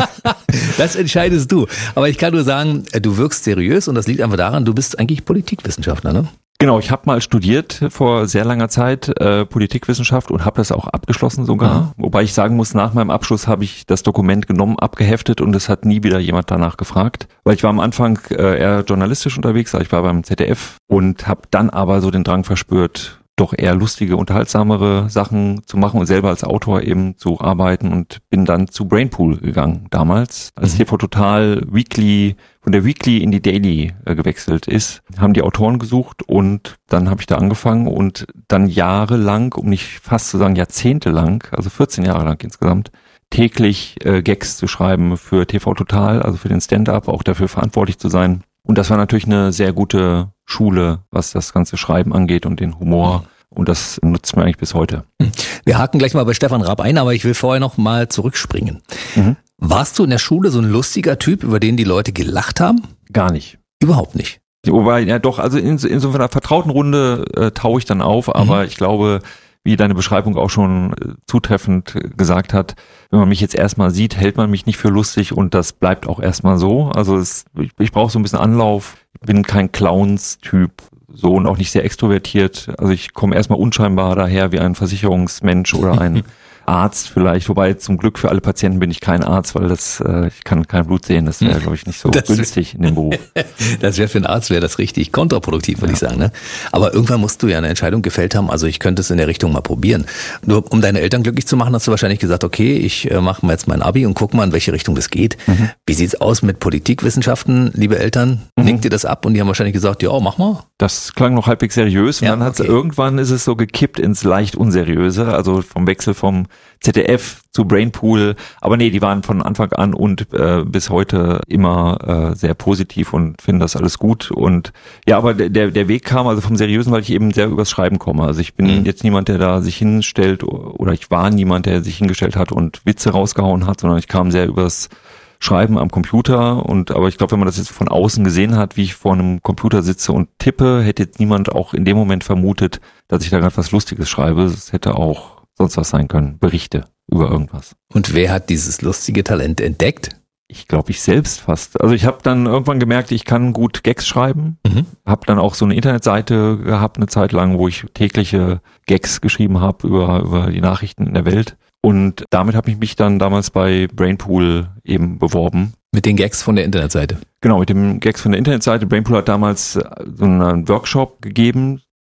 Das entscheidest du. Aber ich kann nur sagen, du wirkst seriös und das liegt einfach daran, du bist eigentlich Politikwissenschaftler, ne? Genau, ich habe mal studiert vor sehr langer Zeit äh, Politikwissenschaft und habe das auch abgeschlossen sogar. Mhm. Wobei ich sagen muss, nach meinem Abschluss habe ich das Dokument genommen, abgeheftet und es hat nie wieder jemand danach gefragt. Weil ich war am Anfang äh, eher journalistisch unterwegs, also ich war beim Z D F und habe dann aber so den Drang verspürt, doch eher lustige, unterhaltsamere Sachen zu machen und selber als Autor eben zu arbeiten und bin dann zu Brainpool gegangen damals. Als mhm. T V Total Weekly, von der Weekly in die Daily äh, gewechselt ist, haben die Autoren gesucht und dann habe ich da angefangen und dann jahrelang, um nicht fast zu sagen jahrzehntelang, also vierzehn Jahre lang insgesamt, täglich äh, Gags zu schreiben für T V Total, also für den Stand-Up, auch dafür verantwortlich zu sein. Und das war natürlich eine sehr gute Schule, was das ganze Schreiben angeht und den Humor. Und das nutzt mir eigentlich bis heute. Wir haken gleich mal bei Stefan Raab ein, aber ich will vorher noch mal zurückspringen. Mhm. Warst du in der Schule so ein lustiger Typ, über den die Leute gelacht haben? Gar nicht. Überhaupt nicht? Wobei, ja doch, also in, in so einer vertrauten Runde äh, taue ich dann auf, aber mhm. ich glaube, wie deine Beschreibung auch schon äh, zutreffend gesagt hat, wenn man mich jetzt erstmal sieht, hält man mich nicht für lustig und das bleibt auch erstmal so. Also es, ich, ich brauche so ein bisschen Anlauf, ich bin kein Clowns-Typ, so und auch nicht sehr extrovertiert. Also ich komme erstmal unscheinbar daher wie ein Versicherungsmensch oder ein Arzt vielleicht, wobei zum Glück für alle Patienten bin ich kein Arzt, weil das äh, ich kann kein Blut sehen, das wäre glaube ich nicht so das günstig in dem Beruf. Das wäre für einen Arzt wäre das richtig kontraproduktiv, würde ja. ich sagen. Ne? Aber irgendwann musst du ja eine Entscheidung gefällt haben, also ich könnte es in der Richtung mal probieren. Nur um deine Eltern glücklich zu machen, hast du wahrscheinlich gesagt, okay, ich äh, mache mal jetzt mein Abi und guck mal, in welche Richtung das geht. Mhm. Wie sieht's aus mit Politikwissenschaften, liebe Eltern? Mhm. Nickt ihr das ab und die haben wahrscheinlich gesagt, ja, mach mal. Das klang noch halbwegs seriös und ja, dann hat's okay. irgendwann ist es so gekippt ins leicht unseriöse, also vom Wechsel vom Z D F zu Brainpool, aber nee, die waren von Anfang an und äh, bis heute immer äh, sehr positiv und finden das alles gut und ja, aber der der Weg kam also vom Seriösen, weil ich eben sehr übers Schreiben komme, also ich bin mhm. jetzt niemand, der da sich hinstellt oder ich war niemand, der sich hingestellt hat und Witze rausgehauen hat, sondern ich kam sehr übers Schreiben am Computer und aber ich glaube, wenn man das jetzt von außen gesehen hat, wie ich vor einem Computer sitze und tippe, hätte jetzt niemand auch in dem Moment vermutet, dass ich da gerade was Lustiges schreibe, es hätte auch sonst was sein können, Berichte über irgendwas. Und wer hat dieses lustige Talent entdeckt? Ich glaube, ich selbst fast. Also ich habe dann irgendwann gemerkt, ich kann gut Gags schreiben. Mhm. Habe dann auch so eine Internetseite gehabt, eine Zeit lang, wo ich tägliche Gags geschrieben habe über, über die Nachrichten in der Welt. Und damit habe ich mich dann damals bei Brainpool eben beworben. Mit den Gags von der Internetseite? Genau, mit den Gags von der Internetseite. Brainpool hat damals so einen Workshop gegeben,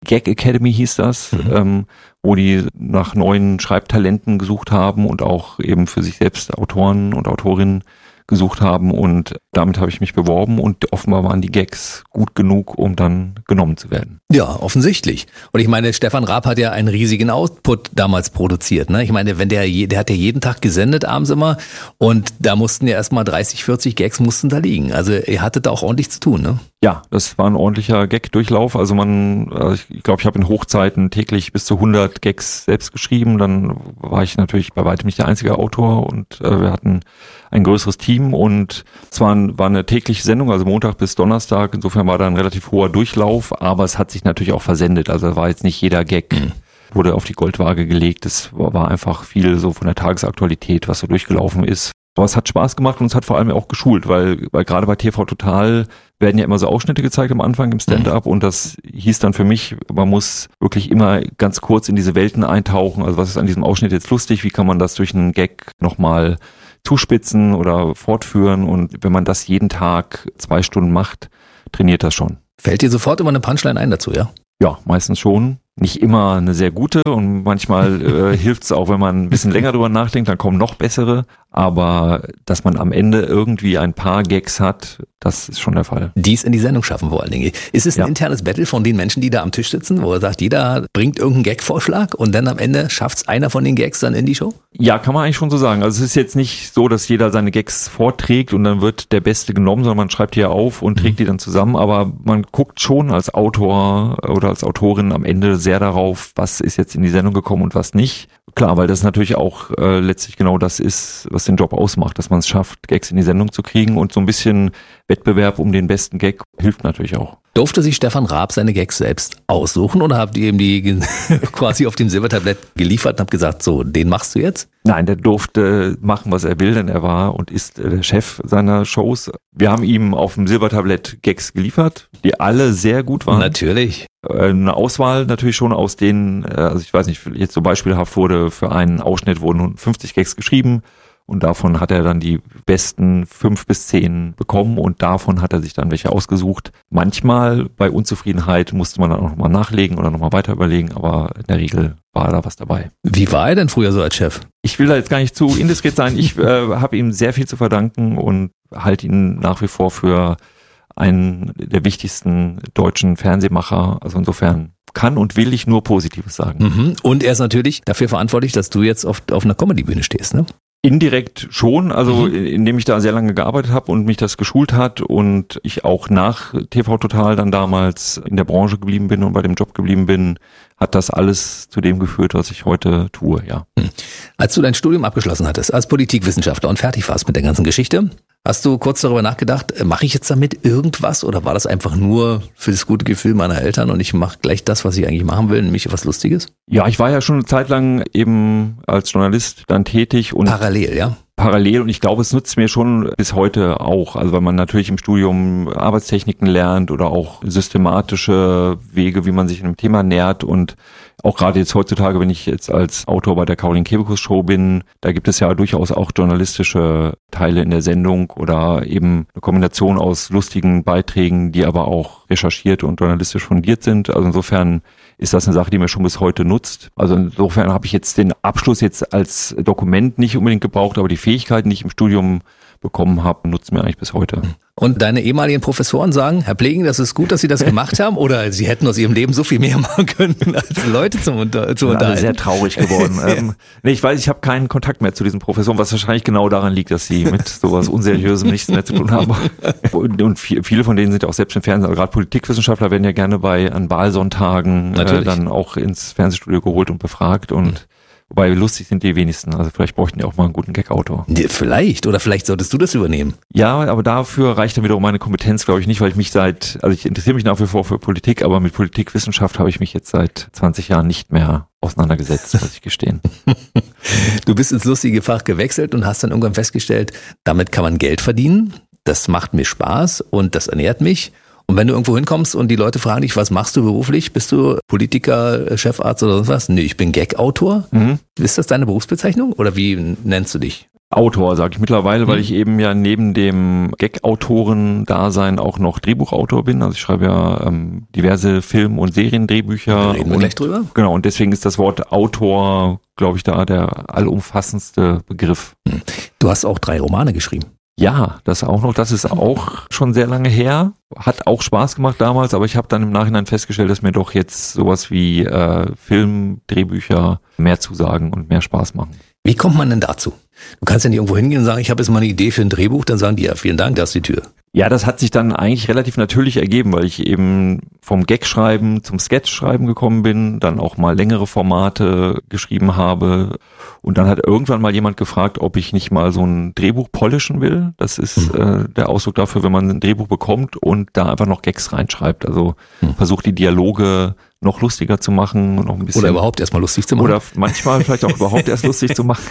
Gag Academy hieß das, mhm. ähm, wo die nach neuen Schreibtalenten gesucht haben und auch eben für sich selbst Autoren und Autorinnen gesucht haben, und damit habe ich mich beworben und offenbar waren die Gags gut genug, um dann genommen zu werden. Ja, offensichtlich. Und ich meine, Stefan Raab hat ja einen riesigen Output damals produziert, ne? Ich meine, wenn der, der hat ja jeden Tag gesendet abends immer, und da mussten ja erstmal dreißig, vierzig Gags mussten da liegen. Also ihr hattet da auch ordentlich zu tun, ne? Ja, das war ein ordentlicher Gag-Durchlauf. Also man, ich glaube, ich habe in Hochzeiten täglich bis zu hundert Gags selbst geschrieben. Dann war ich natürlich bei weitem nicht der einzige Autor, und äh, wir hatten ein größeres Team, und es war, war eine tägliche Sendung, also Montag bis Donnerstag. Insofern war da ein relativ hoher Durchlauf, aber es hat sich natürlich auch versendet. Also war jetzt nicht jeder Gag mhm. wurde auf die Goldwaage gelegt. Es war einfach viel so von der Tagesaktualität, was so durchgelaufen ist. Aber es hat Spaß gemacht und es hat vor allem auch geschult, weil, weil gerade bei T V Total werden ja immer so Ausschnitte gezeigt am Anfang im Stand-up, mhm. und das hieß dann für mich, man muss wirklich immer ganz kurz in diese Welten eintauchen. Also was ist an diesem Ausschnitt jetzt lustig? Wie kann man das durch einen Gag nochmal zuspitzen oder fortführen? Und wenn man das jeden Tag zwei Stunden macht, trainiert das schon. Fällt dir sofort immer eine Punchline ein dazu, ja? Ja, meistens schon. Nicht immer eine sehr gute, und manchmal äh, hilft es auch, wenn man ein bisschen länger drüber nachdenkt, dann kommen noch bessere. Aber dass man am Ende irgendwie ein paar Gags hat, das ist schon der Fall. Die es in die Sendung schaffen vor allen Dingen. Ist es ein ja. internes Battle von den Menschen, die da am Tisch sitzen, wo er sagt, jeder bringt irgendeinen Gag-Vorschlag und dann am Ende schafft es einer von den Gags dann in die Show? Ja, kann man eigentlich schon so sagen. Also es ist jetzt nicht so, dass jeder seine Gags vorträgt und dann wird der Beste genommen, sondern man schreibt die ja auf und trägt die dann zusammen. Aber man guckt schon als Autor oder als Autorin am Ende sehr darauf, was ist jetzt in die Sendung gekommen und was nicht. Klar, weil das natürlich auch äh, letztlich genau das ist, was den Job ausmacht, dass man es schafft, Gags in die Sendung zu kriegen, und so ein bisschen Wettbewerb um den besten Gag hilft natürlich auch. Durfte sich Stefan Raab seine Gags selbst aussuchen oder habt ihr ihm die quasi auf dem Silbertablett geliefert und habt gesagt, so, den machst du jetzt? Nein, der durfte machen, was er will, denn er war und ist der Chef seiner Shows. Wir haben ihm auf dem Silbertablett Gags geliefert, die alle sehr gut waren. Natürlich. Eine Auswahl natürlich schon aus denen, also ich weiß nicht, jetzt so beispielhaft wurde für einen Ausschnitt wurden fünfzig Gags geschrieben. Und davon hat er dann die besten fünf bis zehn bekommen, und davon hat er sich dann welche ausgesucht. Manchmal bei Unzufriedenheit musste man dann auch nochmal nachlegen oder nochmal weiter überlegen, aber in der Regel war da was dabei. Wie war er denn früher so als Chef? Ich will da jetzt gar nicht zu indiskret sein. Ich äh, habe ihm sehr viel zu verdanken und halte ihn nach wie vor für einen der wichtigsten deutschen Fernsehmacher. Also insofern kann und will ich nur Positives sagen. Mhm. Und er ist natürlich dafür verantwortlich, dass du jetzt auf, auf einer Comedy-Bühne stehst, ne? Indirekt schon, also mhm. indem ich da sehr lange gearbeitet habe und mich das geschult hat und ich auch nach T V Total dann damals in der Branche geblieben bin und bei dem Job geblieben bin, hat das alles zu dem geführt, was ich heute tue, ja. Mhm. Als du dein Studium abgeschlossen hattest als Politikwissenschaftler und fertig warst mit der ganzen Geschichte, hast du kurz darüber nachgedacht, mache ich jetzt damit irgendwas oder war das einfach nur für das gute Gefühl meiner Eltern und ich mache gleich das, was ich eigentlich machen will, nämlich was Lustiges? Ja, ich war ja schon eine Zeit lang eben als Journalist dann tätig und parallel, ja? Parallel, und ich glaube, es nutzt mir schon bis heute auch, also weil man natürlich im Studium Arbeitstechniken lernt oder auch systematische Wege, wie man sich einem Thema nähert, und auch gerade jetzt heutzutage, wenn ich jetzt als Autor bei der Caroline Kebekus Show bin, da gibt es ja durchaus auch journalistische Teile in der Sendung oder eben eine Kombination aus lustigen Beiträgen, die aber auch recherchiert und journalistisch fundiert sind. Also insofern ist das eine Sache, die mir schon bis heute nutzt. Also insofern habe ich jetzt den Abschluss jetzt als Dokument nicht unbedingt gebraucht, aber die Fähigkeiten, die ich im Studium bekommen habe, nutzen mir eigentlich bis heute. Und deine ehemaligen Professoren sagen, Herr Pleging, das ist gut, dass Sie das gemacht haben, oder Sie hätten aus Ihrem Leben so viel mehr machen können, als Leute zum unter, zu unterhalten? Alle sehr traurig geworden. ähm, nee, ich weiß, ich habe keinen Kontakt mehr zu diesen Professoren, was wahrscheinlich genau daran liegt, dass sie mit sowas Unseriösem nichts mehr zu tun haben. Und, und viele von denen sind ja auch selbst im Fernsehen, also gerade Politikwissenschaftler werden ja gerne bei an Wahlsonntagen äh, dann auch ins Fernsehstudio geholt und befragt, und mhm. Wobei lustig sind die wenigsten. Also vielleicht bräuchten die auch mal einen guten Gag-Autor. Vielleicht. Oder vielleicht solltest du das übernehmen. Ja, aber dafür reicht dann wiederum meine Kompetenz, glaube ich, nicht, weil ich mich seit, also ich interessiere mich nach wie vor für Politik, aber mit Politikwissenschaft habe ich mich jetzt seit zwanzig Jahren nicht mehr auseinandergesetzt, muss ich gestehen. Du bist ins lustige Fach gewechselt und hast dann irgendwann festgestellt, damit kann man Geld verdienen. Das macht mir Spaß und das ernährt mich. Und wenn du irgendwo hinkommst und die Leute fragen dich, was machst du beruflich? Bist du Politiker, Chefarzt oder sonst was? Nee, ich bin Gag-Autor. Mhm. Ist das deine Berufsbezeichnung oder wie nennst du dich? Autor, sage ich mittlerweile, weil ich eben ja neben dem Gag-Autoren-Dasein auch noch Drehbuchautor bin. Also ich schreibe ja ähm, diverse Film- und Seriendrehbücher. Da reden wir und, gleich drüber. Genau, und deswegen ist das Wort Autor, glaube ich, da der allumfassendste Begriff. Du hast auch drei Romane geschrieben. Ja, das auch noch. Das ist auch schon sehr lange her. Hat auch Spaß gemacht damals, aber ich habe dann im Nachhinein festgestellt, dass mir doch jetzt sowas wie äh, Film, Drehbücher mehr zusagen und mehr Spaß machen. Wie kommt man denn dazu? Du kannst ja nicht irgendwo hingehen und sagen, ich habe jetzt mal eine Idee für ein Drehbuch, dann sagen die, ja, vielen Dank, da ist die Tür. Ja, das hat sich dann eigentlich relativ natürlich ergeben, weil ich eben vom Gag-Schreiben zum Sketch-Schreiben gekommen bin, dann auch mal längere Formate geschrieben habe und dann hat irgendwann mal jemand gefragt, ob ich nicht mal so ein Drehbuch polischen will. Das ist mhm. äh, der Ausdruck dafür, wenn man ein Drehbuch bekommt und da einfach noch Gags reinschreibt. Also mhm. versucht die Dialoge noch lustiger zu machen, noch ein bisschen. Oder überhaupt erstmal lustig zu machen. Oder manchmal vielleicht auch überhaupt erst lustig zu machen.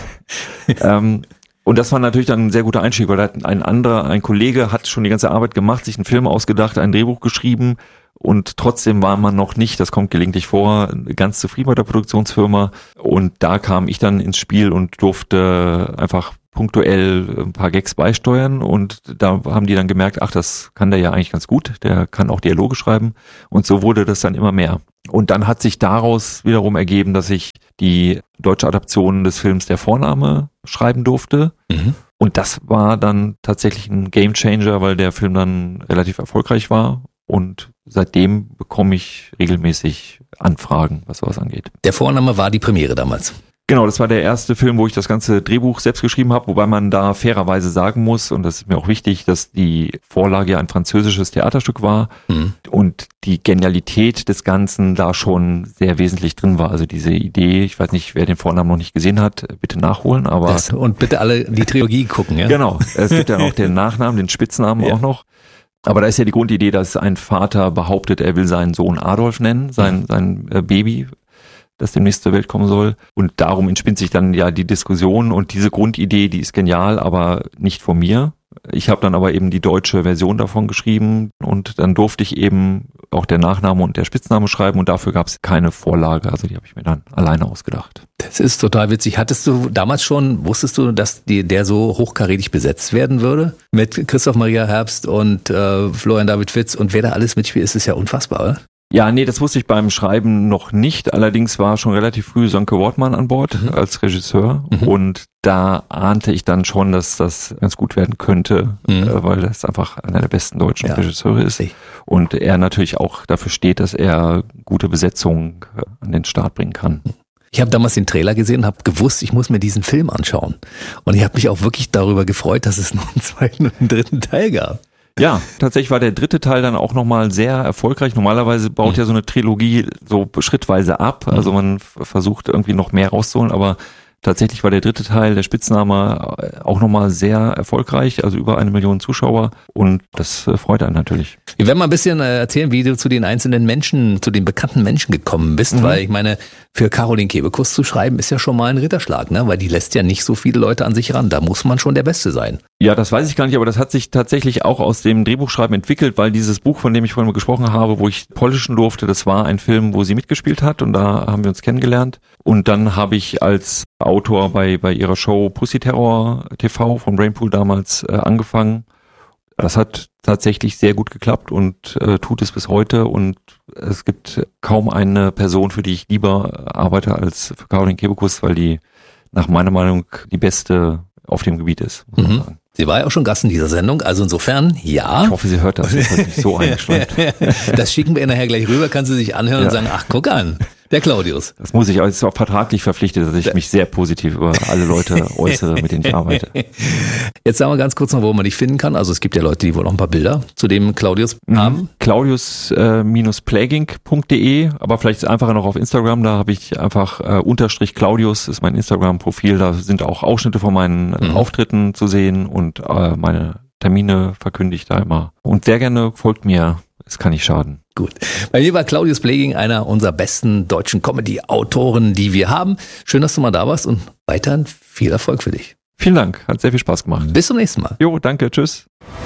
ähm, Und das war natürlich dann ein sehr guter Einstieg, weil ein anderer, ein Kollege hat schon die ganze Arbeit gemacht, sich einen Film ausgedacht, ein Drehbuch geschrieben und trotzdem war man noch nicht, das kommt gelegentlich vor, ganz zufrieden bei der Produktionsfirma und da kam ich dann ins Spiel und durfte einfach punktuell ein paar Gags beisteuern und da haben die dann gemerkt, ach, das kann der ja eigentlich ganz gut, der kann auch Dialoge schreiben und so wurde das dann immer mehr. Und dann hat sich daraus wiederum ergeben, dass ich die deutsche Adaption des Films Der Vorname schreiben durfte. Mhm. Und das war dann tatsächlich ein Gamechanger, weil der Film dann relativ erfolgreich war. Und seitdem bekomme ich regelmäßig Anfragen, was sowas angeht. Der Vorname war die Premiere damals. Genau, das war der erste Film, wo ich das ganze Drehbuch selbst geschrieben habe, wobei man da fairerweise sagen muss, und das ist mir auch wichtig, dass die Vorlage ja ein französisches Theaterstück war mhm. und die Genialität des Ganzen da schon sehr wesentlich drin war. Also diese Idee, ich weiß nicht, wer den Vornamen noch nicht gesehen hat, bitte nachholen. Aber das, und bitte alle die Trilogie gucken, ja? Genau, es gibt ja noch den Nachnamen, den Spitznamen ja. auch noch. Aber da ist ja die Grundidee, dass ein Vater behauptet, er will seinen Sohn Adolf nennen, sein, sein äh, Baby, das demnächst zur Welt kommen soll. Und darum entspinnt sich dann ja die Diskussion und diese Grundidee, die ist genial, aber nicht von mir. Ich habe dann aber eben die deutsche Version davon geschrieben und dann durfte ich eben auch der Nachname und der Spitzname schreiben und dafür gab es keine Vorlage, also die habe ich mir dann alleine ausgedacht. Das ist total witzig. Hattest du damals schon, wusstest du, dass die, der so hochkarätig besetzt werden würde? Mit Christoph Maria Herbst und äh, Florian David Fitz und wer da alles mitspielt, ist es ja unfassbar, oder? Ja, nee, das wusste ich beim Schreiben noch nicht. Allerdings war schon relativ früh Sönke Wortmann an Bord mhm. als Regisseur. Mhm. Und da ahnte ich dann schon, dass das ganz gut werden könnte, mhm. äh, weil das einfach einer der besten deutschen ja. Regisseure ist. Okay. Und er natürlich auch dafür steht, dass er gute Besetzungen an den Start bringen kann. Ich habe damals den Trailer gesehen und habe gewusst, ich muss mir diesen Film anschauen. Und ich habe mich auch wirklich darüber gefreut, dass es noch einen zweiten und einen dritten Teil gab. Ja, tatsächlich war der dritte Teil dann auch nochmal sehr erfolgreich. Normalerweise baut mhm. ja so eine Trilogie so schrittweise ab. Also man f- versucht irgendwie noch mehr rauszuholen, aber tatsächlich war der dritte Teil, der Spitzname, auch nochmal sehr erfolgreich, also über eine Million Zuschauer und das freut einen natürlich. Wir werden mal ein bisschen erzählen, wie du zu den einzelnen Menschen, zu den bekannten Menschen gekommen bist, mhm. weil ich meine, für Caroline Kebekus zu schreiben ist ja schon mal ein Ritterschlag, ne? Weil die lässt ja nicht so viele Leute an sich ran, da muss man schon der Beste sein. Ja, das weiß ich gar nicht, aber das hat sich tatsächlich auch aus dem Drehbuchschreiben entwickelt, weil dieses Buch, von dem ich vorhin mal gesprochen habe, wo ich polischen durfte, das war ein Film, wo sie mitgespielt hat und da haben wir uns kennengelernt. Und dann habe ich als Autor bei bei ihrer Show Pussy Terror T V von Brainpool damals äh, angefangen. Das hat tatsächlich sehr gut geklappt und äh, tut es bis heute. Und es gibt kaum eine Person, für die ich lieber arbeite als für Caroline Kebekus, weil die nach meiner Meinung die beste auf dem Gebiet ist, muss man mhm. sagen. Sie war ja auch schon Gast in dieser Sendung, also insofern, ja. Ich hoffe, sie hört das, das hat mich so eingeschleimt. Das schicken wir ihr nachher gleich rüber, kann sie sich anhören ja. und sagen, ach, guck an, der Claudius. Das muss ich, aber es ist auch vertraglich verpflichtet, dass ich mich sehr positiv über alle Leute äußere, mit denen ich arbeite. Jetzt sagen wir ganz kurz noch, wo man dich finden kann. Also es gibt ja Leute, die wohl noch ein paar Bilder zu dem Claudius haben. Mhm. Claudius Plagging punkt de, aber vielleicht ist es einfacher noch auf Instagram, da habe ich einfach äh, Unterstrich Claudius, ist mein Instagram-Profil, da sind auch Ausschnitte von meinen mhm. Auftritten zu sehen und äh, meine Termine verkünde ich da immer. Und sehr gerne folgt mir, es kann nicht schaden. Gut. Bei mir war Claudius Plagging einer unserer besten deutschen Comedy-Autoren, die wir haben. Schön, dass du mal da warst und weiterhin viel Erfolg für dich. Vielen Dank, hat sehr viel Spaß gemacht. Bis zum nächsten Mal. Jo, danke, tschüss.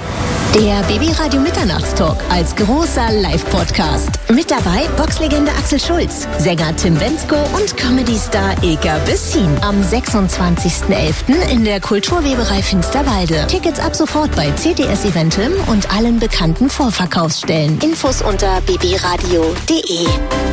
Der Baby-Radio Mitternachtstalk als großer Live-Podcast. Mit dabei Boxlegende Axel Schulz, Sänger Tim Bendzko und Comedy-Star Ilka Bessin. Am sechsundzwanzigsten elften in der Kulturweberei Finsterwalde. Tickets ab sofort bei C T S Eventim und allen bekannten Vorverkaufsstellen. Infos unter b b radio punkt d e.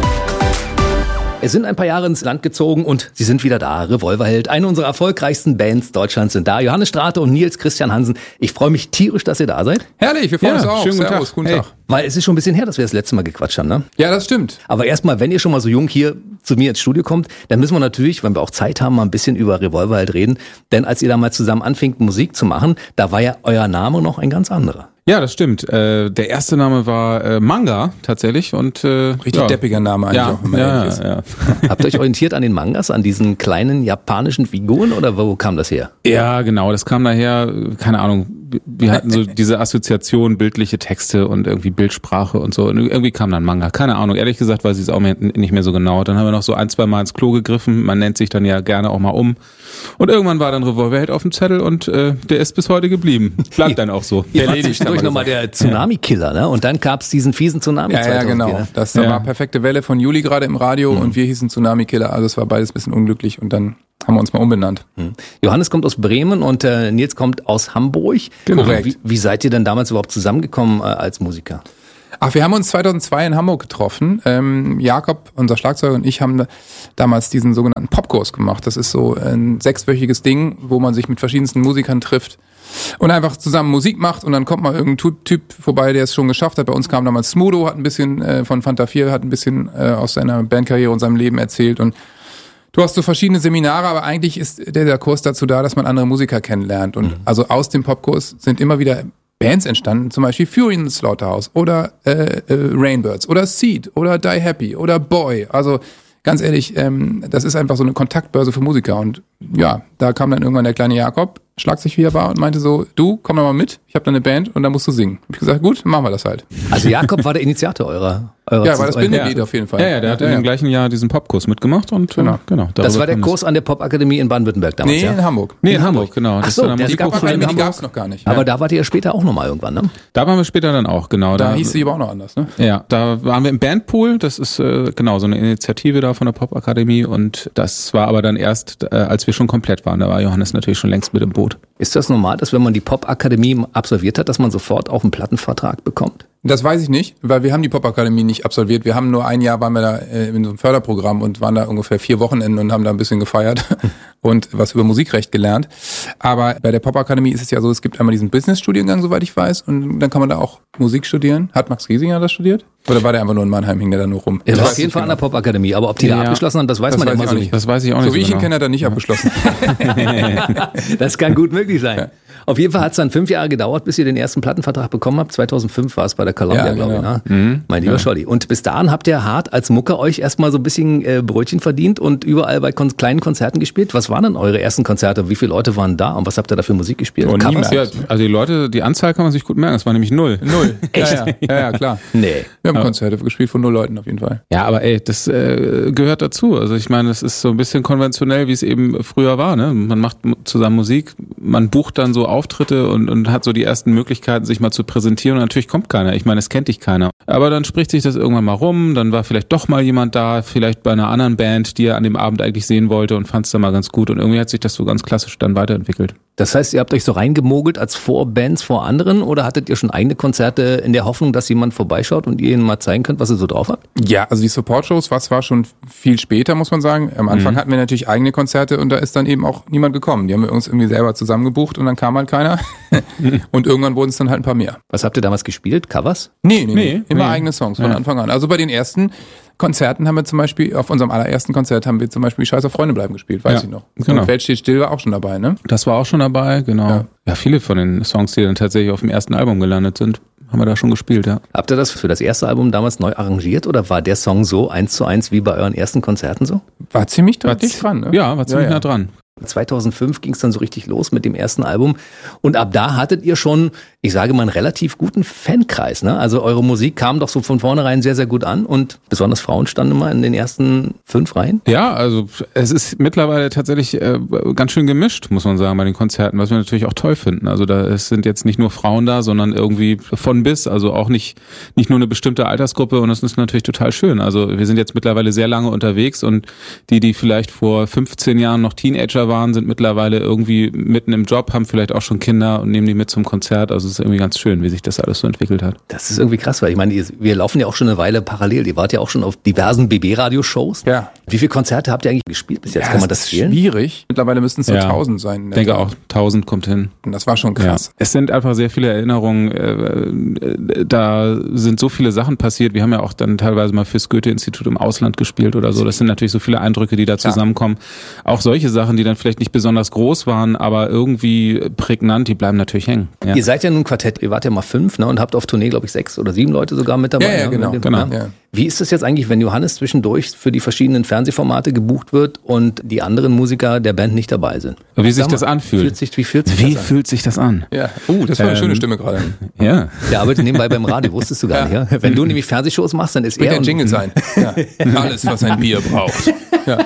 Es sind ein paar Jahre ins Land gezogen und sie sind wieder da. Revolverheld, eine unserer erfolgreichsten Bands Deutschlands sind da. Johannes Strate und Nils Christian Hansen. Ich freue mich tierisch, dass ihr da seid. Herrlich, wir freuen Ja, uns auch. schönen guten Servus, Tag. guten Hey. Tag. Weil es ist schon ein bisschen her, dass wir das letzte Mal gequatscht haben, ne? Ja, das stimmt. Aber erstmal, wenn ihr schon mal so jung hier zu mir ins Studio kommt, dann müssen wir natürlich, wenn wir auch Zeit haben, mal ein bisschen über Revolverheld reden. Denn als ihr damals zusammen anfingt, Musik zu machen, da war ja euer Name noch ein ganz anderer. Ja, das stimmt. Äh, der erste Name war äh, Manga tatsächlich und äh, Richtig ja. deppiger Name eigentlich ja, auch, wenn man ja, ehrlich ist. ja. Habt ihr euch orientiert an den Mangas, an diesen kleinen japanischen Figuren oder wo kam das her? Ja, genau. Das kam daher, keine Ahnung, wir hatten so diese Assoziation, bildliche Texte und irgendwie Bildsprache und so. Und irgendwie kam dann Manga. Keine Ahnung. Ehrlich gesagt weiß ich es auch nicht mehr so genau. Dann haben wir noch so ein, zwei Mal ins Klo gegriffen. Man nennt sich dann ja gerne auch mal um. Und irgendwann war dann Revolverheld auf dem Zettel und äh, der ist bis heute geblieben. Bleibt dann auch so. Ihr wart zwischendurch nochmal der Tsunami-Killer, ne? Und dann gab's diesen fiesen Tsunami. Ja, ja, genau. Ne? Das da Ja. war perfekte Welle von Juli gerade im Radio Mhm. und wir hießen Tsunami-Killer. Also es war beides ein bisschen unglücklich und dann haben wir uns mal umbenannt. Johannes kommt aus Bremen und äh, Nils kommt aus Hamburg. Genau. Wie, wie seid ihr denn damals überhaupt zusammengekommen äh, als Musiker? Ach, wir haben uns zweitausendzwei in Hamburg getroffen. Ähm, Jakob, unser Schlagzeuger, und ich haben da damals diesen sogenannten Popkurs gemacht. Das ist so ein sechswöchiges Ding, wo man sich mit verschiedensten Musikern trifft und einfach zusammen Musik macht und dann kommt mal irgendein Typ vorbei, der es schon geschafft hat. Bei uns kam damals Smudo, hat ein bisschen äh, von Fanta vier, hat ein bisschen äh, aus seiner Bandkarriere und seinem Leben erzählt und du hast so verschiedene Seminare, aber eigentlich ist der, der Kurs dazu da, dass man andere Musiker kennenlernt. Und also aus dem Popkurs sind immer wieder Bands entstanden, zum Beispiel Fury in the Slaughterhouse oder äh, äh, Rainbirds oder Seed oder Die Happy oder Boy. Also ganz ehrlich, ähm, das ist einfach so eine Kontaktbörse für Musiker. Und ja, da kam dann irgendwann der kleine Jakob, schlagzig wie er war, und meinte so, du, komm doch mal mit, ich habe da eine Band und da musst du singen. Hab ich gesagt, gut, machen wir das halt. Also Jakob war der Initiator eurer, eurer Ja, war das eurer- Bindeglied auf jeden Fall. Ja, ja, der hat in ja. dem gleichen Jahr diesen Popkurs mitgemacht und Genau. äh, genau. Das darüber war der kam Kurs an der Popakademie in Baden-Württemberg damals, Nee, ja? in Hamburg. Nee, in Hamburg, genau. Ach Das so, war dann der Musikhochschule Gab- in Die Hamburg. gab's noch gar nicht. Aber da wart ihr ja später auch nochmal irgendwann, ne? Da waren wir später dann auch, genau. Da hieß sie aber auch noch anders, ne? Ja, da waren wir im Bandpool, das ist äh, genau so eine Initiative da von der Popakademie und das war aber dann erst, äh, als wir schon komplett waren, da war Johannes natürlich schon längst mit im Boot. Ist das normal, dass wenn man die Popakademie absolviert hat, dass man sofort auch einen Plattenvertrag bekommt? Das weiß ich nicht, weil wir haben die Popakademie nicht absolviert. Wir haben nur ein Jahr waren wir da äh, in so einem Förderprogramm und waren da ungefähr vier Wochenenden und haben da ein bisschen gefeiert und was über Musikrecht gelernt. Aber bei der Popakademie ist es ja so, es gibt einmal diesen Business-Studiengang, soweit ich weiß, und dann kann man da auch Musik studieren. Hat Max Giesinger das studiert? Oder war der einfach nur in Mannheim, hing der da nur rum? Er Ich war weiß auf jeden nicht Fall an genau. der Popakademie, aber ob die da Ja. abgeschlossen haben, das weiß Das man weiß immer ich so auch nicht. Das weiß ich auch nicht So wie ich ihn genau. kenne, hat er nicht abgeschlossen. Das kann gut möglich sein. Auf jeden Fall hat es dann fünf Jahre gedauert, bis ihr den ersten Plattenvertrag bekommen habt. zweitausendfünf war es bei der Columbia, Ja, glaube ich. genau. Ne? Mhm. Mein lieber Ja. Scholli. Und bis dahin habt ihr hart als Mucker euch erstmal so ein bisschen äh, Brötchen verdient und überall bei kon- kleinen Konzerten gespielt. Was waren denn eure ersten Konzerte? Wie viele Leute waren da und was habt ihr da für Musik gespielt? Oh, Covers? Ja, also die Leute, die Anzahl kann man sich gut merken, es war nämlich null. Null. Echt? Ja, ja, ja, ja, klar. Nee. Wir haben Ja. Konzerte gespielt von null Leuten auf jeden Fall. Ja, aber ey, das äh, gehört dazu. Also ich meine, das ist so ein bisschen konventionell, wie es eben früher war. Ne? Man macht m- zusammen Musik, man bucht dann so Auftritte und, und hat so die ersten Möglichkeiten, sich mal zu präsentieren. Und natürlich kommt keiner. Ich meine, es kennt dich keiner. Aber dann spricht sich das irgendwann mal rum. Dann war vielleicht doch mal jemand da, vielleicht bei einer anderen Band, die er an dem Abend eigentlich sehen wollte und fand es dann mal ganz gut. Und irgendwie hat sich das so ganz klassisch dann weiterentwickelt. Das heißt, ihr habt euch so reingemogelt als Vorbands vor anderen oder hattet ihr schon eigene Konzerte in der Hoffnung, dass jemand vorbeischaut und ihr ihnen mal zeigen könnt, was ihr so drauf habt? Ja, also die Support-Shows, was war schon viel später, muss man sagen. Am Anfang Mhm. hatten wir natürlich eigene Konzerte und da ist dann eben auch niemand gekommen. Die haben wir uns irgendwie selber zusammengebucht und dann kam halt keiner. Und irgendwann wurden es dann halt ein paar mehr. Was habt ihr damals gespielt? Covers? Nee, nee, nee. Nee, Immer nee. eigene Songs von Ja. Anfang an. Also bei den ersten Konzerten haben wir zum Beispiel, auf unserem allerersten Konzert haben wir zum Beispiel Scheiß auf Freunde bleiben gespielt, weiß Ja, ich noch. genau. Und Welt steht still war auch schon dabei, ne? Das war auch schon dabei, genau. Ja. Ja, viele von den Songs, die dann tatsächlich auf dem ersten Album gelandet sind, haben wir da schon gespielt, ja. Habt ihr das für das erste Album damals neu arrangiert oder war der Song so eins zu eins wie bei euren ersten Konzerten so? War ziemlich War dicht dran, ne? Ja, war ziemlich Ja, ja. nah dran. zweitausendfünf ging es dann so richtig los mit dem ersten Album. Und ab da hattet ihr schon, ich sage mal, einen relativ guten Fankreis. Ne? Also eure Musik kam doch so von vornherein sehr, sehr gut an. Und besonders Frauen standen immer in den ersten fünf Reihen. Ja, also es ist mittlerweile tatsächlich äh, ganz schön gemischt, muss man sagen, bei den Konzerten, was wir natürlich auch toll finden. Also da es sind jetzt nicht nur Frauen da, sondern irgendwie von bis, also auch nicht nicht nur eine bestimmte Altersgruppe, und das ist natürlich total schön. Also wir sind jetzt mittlerweile sehr lange unterwegs, und die, die vielleicht vor fünfzehn Jahren noch Teenager waren, sind mittlerweile irgendwie mitten im Job, haben vielleicht auch schon Kinder und nehmen die mit zum Konzert. Also es ist irgendwie ganz schön, wie sich das alles so entwickelt hat. Das ist irgendwie krass, weil ich meine, wir laufen ja auch schon eine Weile parallel. Ihr wart ja auch schon auf diversen B B-Radio-Shows. Ja. Wie viele Konzerte habt ihr eigentlich gespielt bis jetzt? Ja, Kann man das ist zählen? Schwierig. Mittlerweile müssten es so Ja. tausend sein. Ich denke auch, tausend kommt hin. Und das war schon krass. Ja. Es sind einfach sehr viele Erinnerungen. Äh, da sind so viele Sachen passiert. Wir haben ja auch dann teilweise mal fürs Goethe-Institut im Ausland gespielt oder so. Das sind natürlich so viele Eindrücke, die da zusammenkommen. Auch solche Sachen, die dann vielleicht nicht besonders groß waren, aber irgendwie prägnant, die bleiben natürlich hängen. Ja. Ihr seid ja nun ein Quartett, ihr wart ja mal fünf, ne, und habt auf Tournee, glaube ich, sechs oder sieben Leute sogar mit dabei. Ja, ja, ne, genau. Mit dem, genau. ne? Ja. Wie ist das jetzt eigentlich, wenn Johannes zwischendurch für die verschiedenen Fernsehformate gebucht wird und die anderen Musiker der Band nicht dabei sind? Wie sich Sag das mal, anfühlt. Fühlt sich, wie fühlt sich Wie das an? fühlt sich das an? Ja. Uh, das war eine Ähm, schöne Stimme gerade. Ja. Der arbeitet nebenbei beim Radio, wusstest du gar Ja. nicht, ja? Wenn du nämlich Fernsehshows machst, dann ist Wird er... der und- Jingle sein. Ja. Alles, was ein Bier braucht. Ja.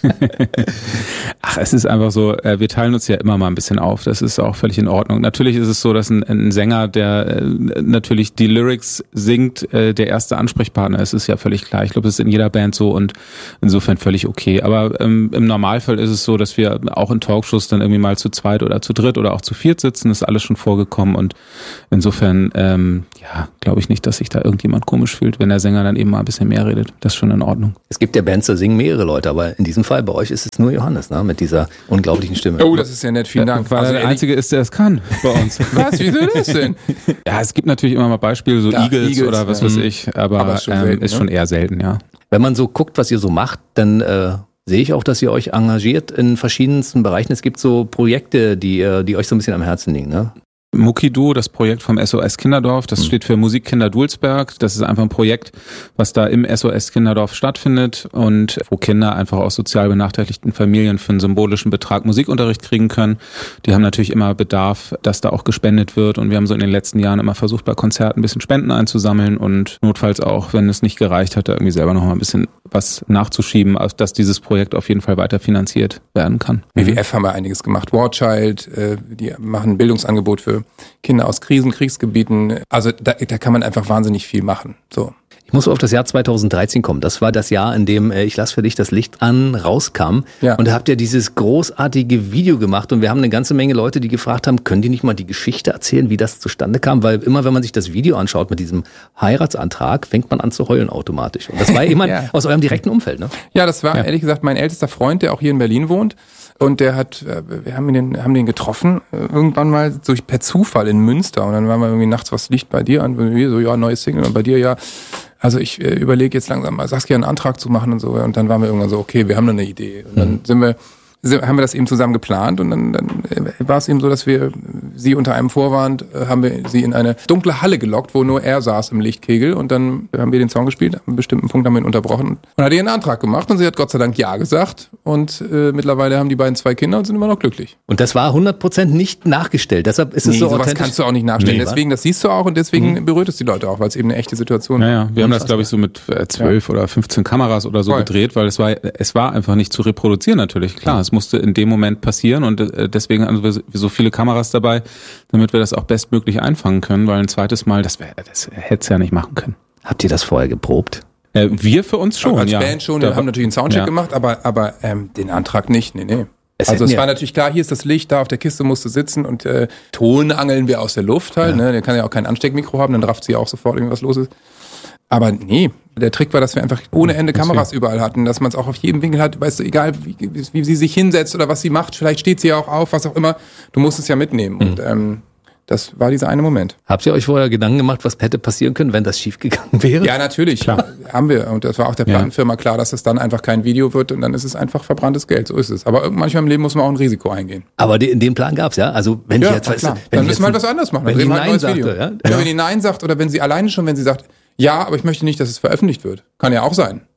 Ach, es ist einfach so, äh, wir teilen uns ja immer mal ein bisschen auf. Das ist auch völlig in Ordnung. Natürlich ist es so, dass ein, ein Sänger, der äh, natürlich die Lyrics singt, äh, der erste Ansprechpartner ist, ist ja völlig klar. Ich glaube, das ist in jeder Band so, und insofern völlig okay. Aber ähm, im Normalfall ist es so, dass wir auch in Talkshows dann irgendwie mal zu zweit oder zu dritt oder auch zu viert sitzen. Das ist alles schon vorgekommen, und insofern, ähm, ja, glaube ich nicht, dass sich da irgendjemand komisch fühlt, wenn der Sänger dann eben mal ein bisschen mehr redet. Das ist schon in Ordnung. Es gibt ja Bands, da singen mehrere Leute, aber in diesem Fall bei euch ist es nur Johannes, ne, mit dieser unglaublichen Stimme. Oh, das ist ja nett. Vielen Dank. Weil Also er der ehrlich- Einzige ist, der es kann bei uns. Was? Wieso das denn? Ja, es gibt natürlich immer mal Beispiele, so Ja, Eagles, Eagles, oder was ja. weiß ich, aber, Aber ist schon ähm, selten, ist ne? schon eher selten, ja. Wenn man so guckt, was ihr so macht, dann äh, sehe ich auch, dass ihr euch engagiert in verschiedensten Bereichen. Es gibt so Projekte, die, äh, die euch so ein bisschen am Herzen liegen, ne? Mukidu, das Projekt vom S O S Kinderdorf, das steht für Musikkinder Dulsberg. Das ist einfach ein Projekt, was da im S O S Kinderdorf stattfindet und wo Kinder einfach aus sozial benachteiligten Familien für einen symbolischen Betrag Musikunterricht kriegen können. Die haben natürlich immer Bedarf, dass da auch gespendet wird, und wir haben so in den letzten Jahren immer versucht, bei Konzerten ein bisschen Spenden einzusammeln und notfalls auch, wenn es nicht gereicht hat, da irgendwie selber noch mal ein bisschen was nachzuschieben, dass dieses Projekt auf jeden Fall weiter finanziert werden kann. W W F haben wir einiges gemacht. War Child, äh, die machen ein Bildungsangebot für Kinder aus Krisen, Kriegsgebieten. Also da, da kann man einfach wahnsinnig viel machen. So. Ich muss auf das Jahr zweitausenddreizehn kommen. Das war das Jahr, in dem äh, Ich lass für dich das Licht an rauskam. Ja. Und da habt ihr dieses großartige Video gemacht, und wir haben eine ganze Menge Leute, die gefragt haben, können die nicht mal die Geschichte erzählen, wie das zustande kam? Weil immer, wenn man sich das Video anschaut mit diesem Heiratsantrag, fängt man an zu heulen automatisch. Und das war jemand Ja. aus eurem direkten Umfeld, ne? Ja, das war Ja. ehrlich gesagt mein ältester Freund, der auch hier in Berlin wohnt. Und der hat, äh, wir haben den, haben den getroffen, äh, irgendwann mal durch per Zufall in Münster. Und dann waren wir irgendwie nachts, was liegt bei dir an? Und wir so, ja, neues Single. Und bei dir, ja. Also ich äh, überlege jetzt langsam mal Saskia einen Antrag zu machen und so. Und dann waren wir irgendwann so, okay, wir haben da eine Idee. Und dann sind wir, sind, haben wir das eben zusammen geplant. Und dann, dann äh, war es eben so, dass wir sie unter einem Vorwand, äh, haben wir sie in eine dunkle Halle gelockt, wo nur er saß im Lichtkegel. Und dann haben wir den Song gespielt. An einem bestimmten Punkt haben wir ihn unterbrochen. Und hat ihr einen Antrag gemacht. Und sie hat Gott sei Dank Ja gesagt. Und äh, mittlerweile haben die beiden zwei Kinder und sind immer noch glücklich. Und das war hundert Prozent nicht nachgestellt. Deshalb ist es Nee, so sowas authentisch. kannst du auch nicht nachstellen. Nee, deswegen, das siehst du auch und deswegen mhm. berührt es die Leute auch, weil es eben eine echte Situation ist. Ja, ja. Wir haben das, glaube ich, so mit äh, zwölf oder fünfzehn Kameras oder so Voll. gedreht, weil es war, es war einfach nicht zu reproduzieren natürlich. Klar, es musste in dem Moment passieren, und äh, deswegen haben wir so viele Kameras dabei, damit wir das auch bestmöglich einfangen können, weil ein zweites Mal, das, wär, das hätte es ja nicht machen können. Habt ihr das vorher geprobt? Äh, wir für uns schon, Als ja. Band schon, Da- wir haben natürlich einen Soundcheck ja. gemacht, aber, aber ähm, den Antrag nicht. Nee, nee. Es also hätten es ja- war natürlich klar, hier ist das Licht, da auf der Kiste musst du sitzen und äh, Ton angeln wir aus der Luft halt. Ja. Ne? Der kann ja auch kein Ansteckmikro haben, dann rafft sie auch sofort, irgendwas los ist. Aber nee, der Trick war, dass wir einfach ohne Ende Kameras überall hatten, dass man es auch auf jedem Winkel hat, weißt du, egal wie, wie sie sich hinsetzt oder was sie macht, vielleicht steht sie ja auch auf, was auch immer, du musst es ja mitnehmen. Mhm. Und ähm, das war dieser eine Moment. Habt ihr euch vorher Gedanken gemacht, was hätte passieren können, wenn das schiefgegangen wäre? Ja, natürlich, klar. Haben wir. Und das war auch der Plattenfirma klar, dass es dann einfach kein Video wird und dann ist es einfach verbranntes Geld, so ist es. Aber manchmal im Leben muss man auch ein Risiko eingehen. Aber den, den Plan gab's, ja? Also wenn Ja, ich jetzt, na weißt klar. du, wenn Dann ich müssen jetzt wir halt was anderes machen. Wenn Dann die drehen wir halt ein Nein neues sagte, Video. ja? Ja, wenn die Nein sagt oder wenn sie alleine schon, wenn sie sagt, ja, aber ich möchte nicht, dass es veröffentlicht wird. Kann ja auch sein.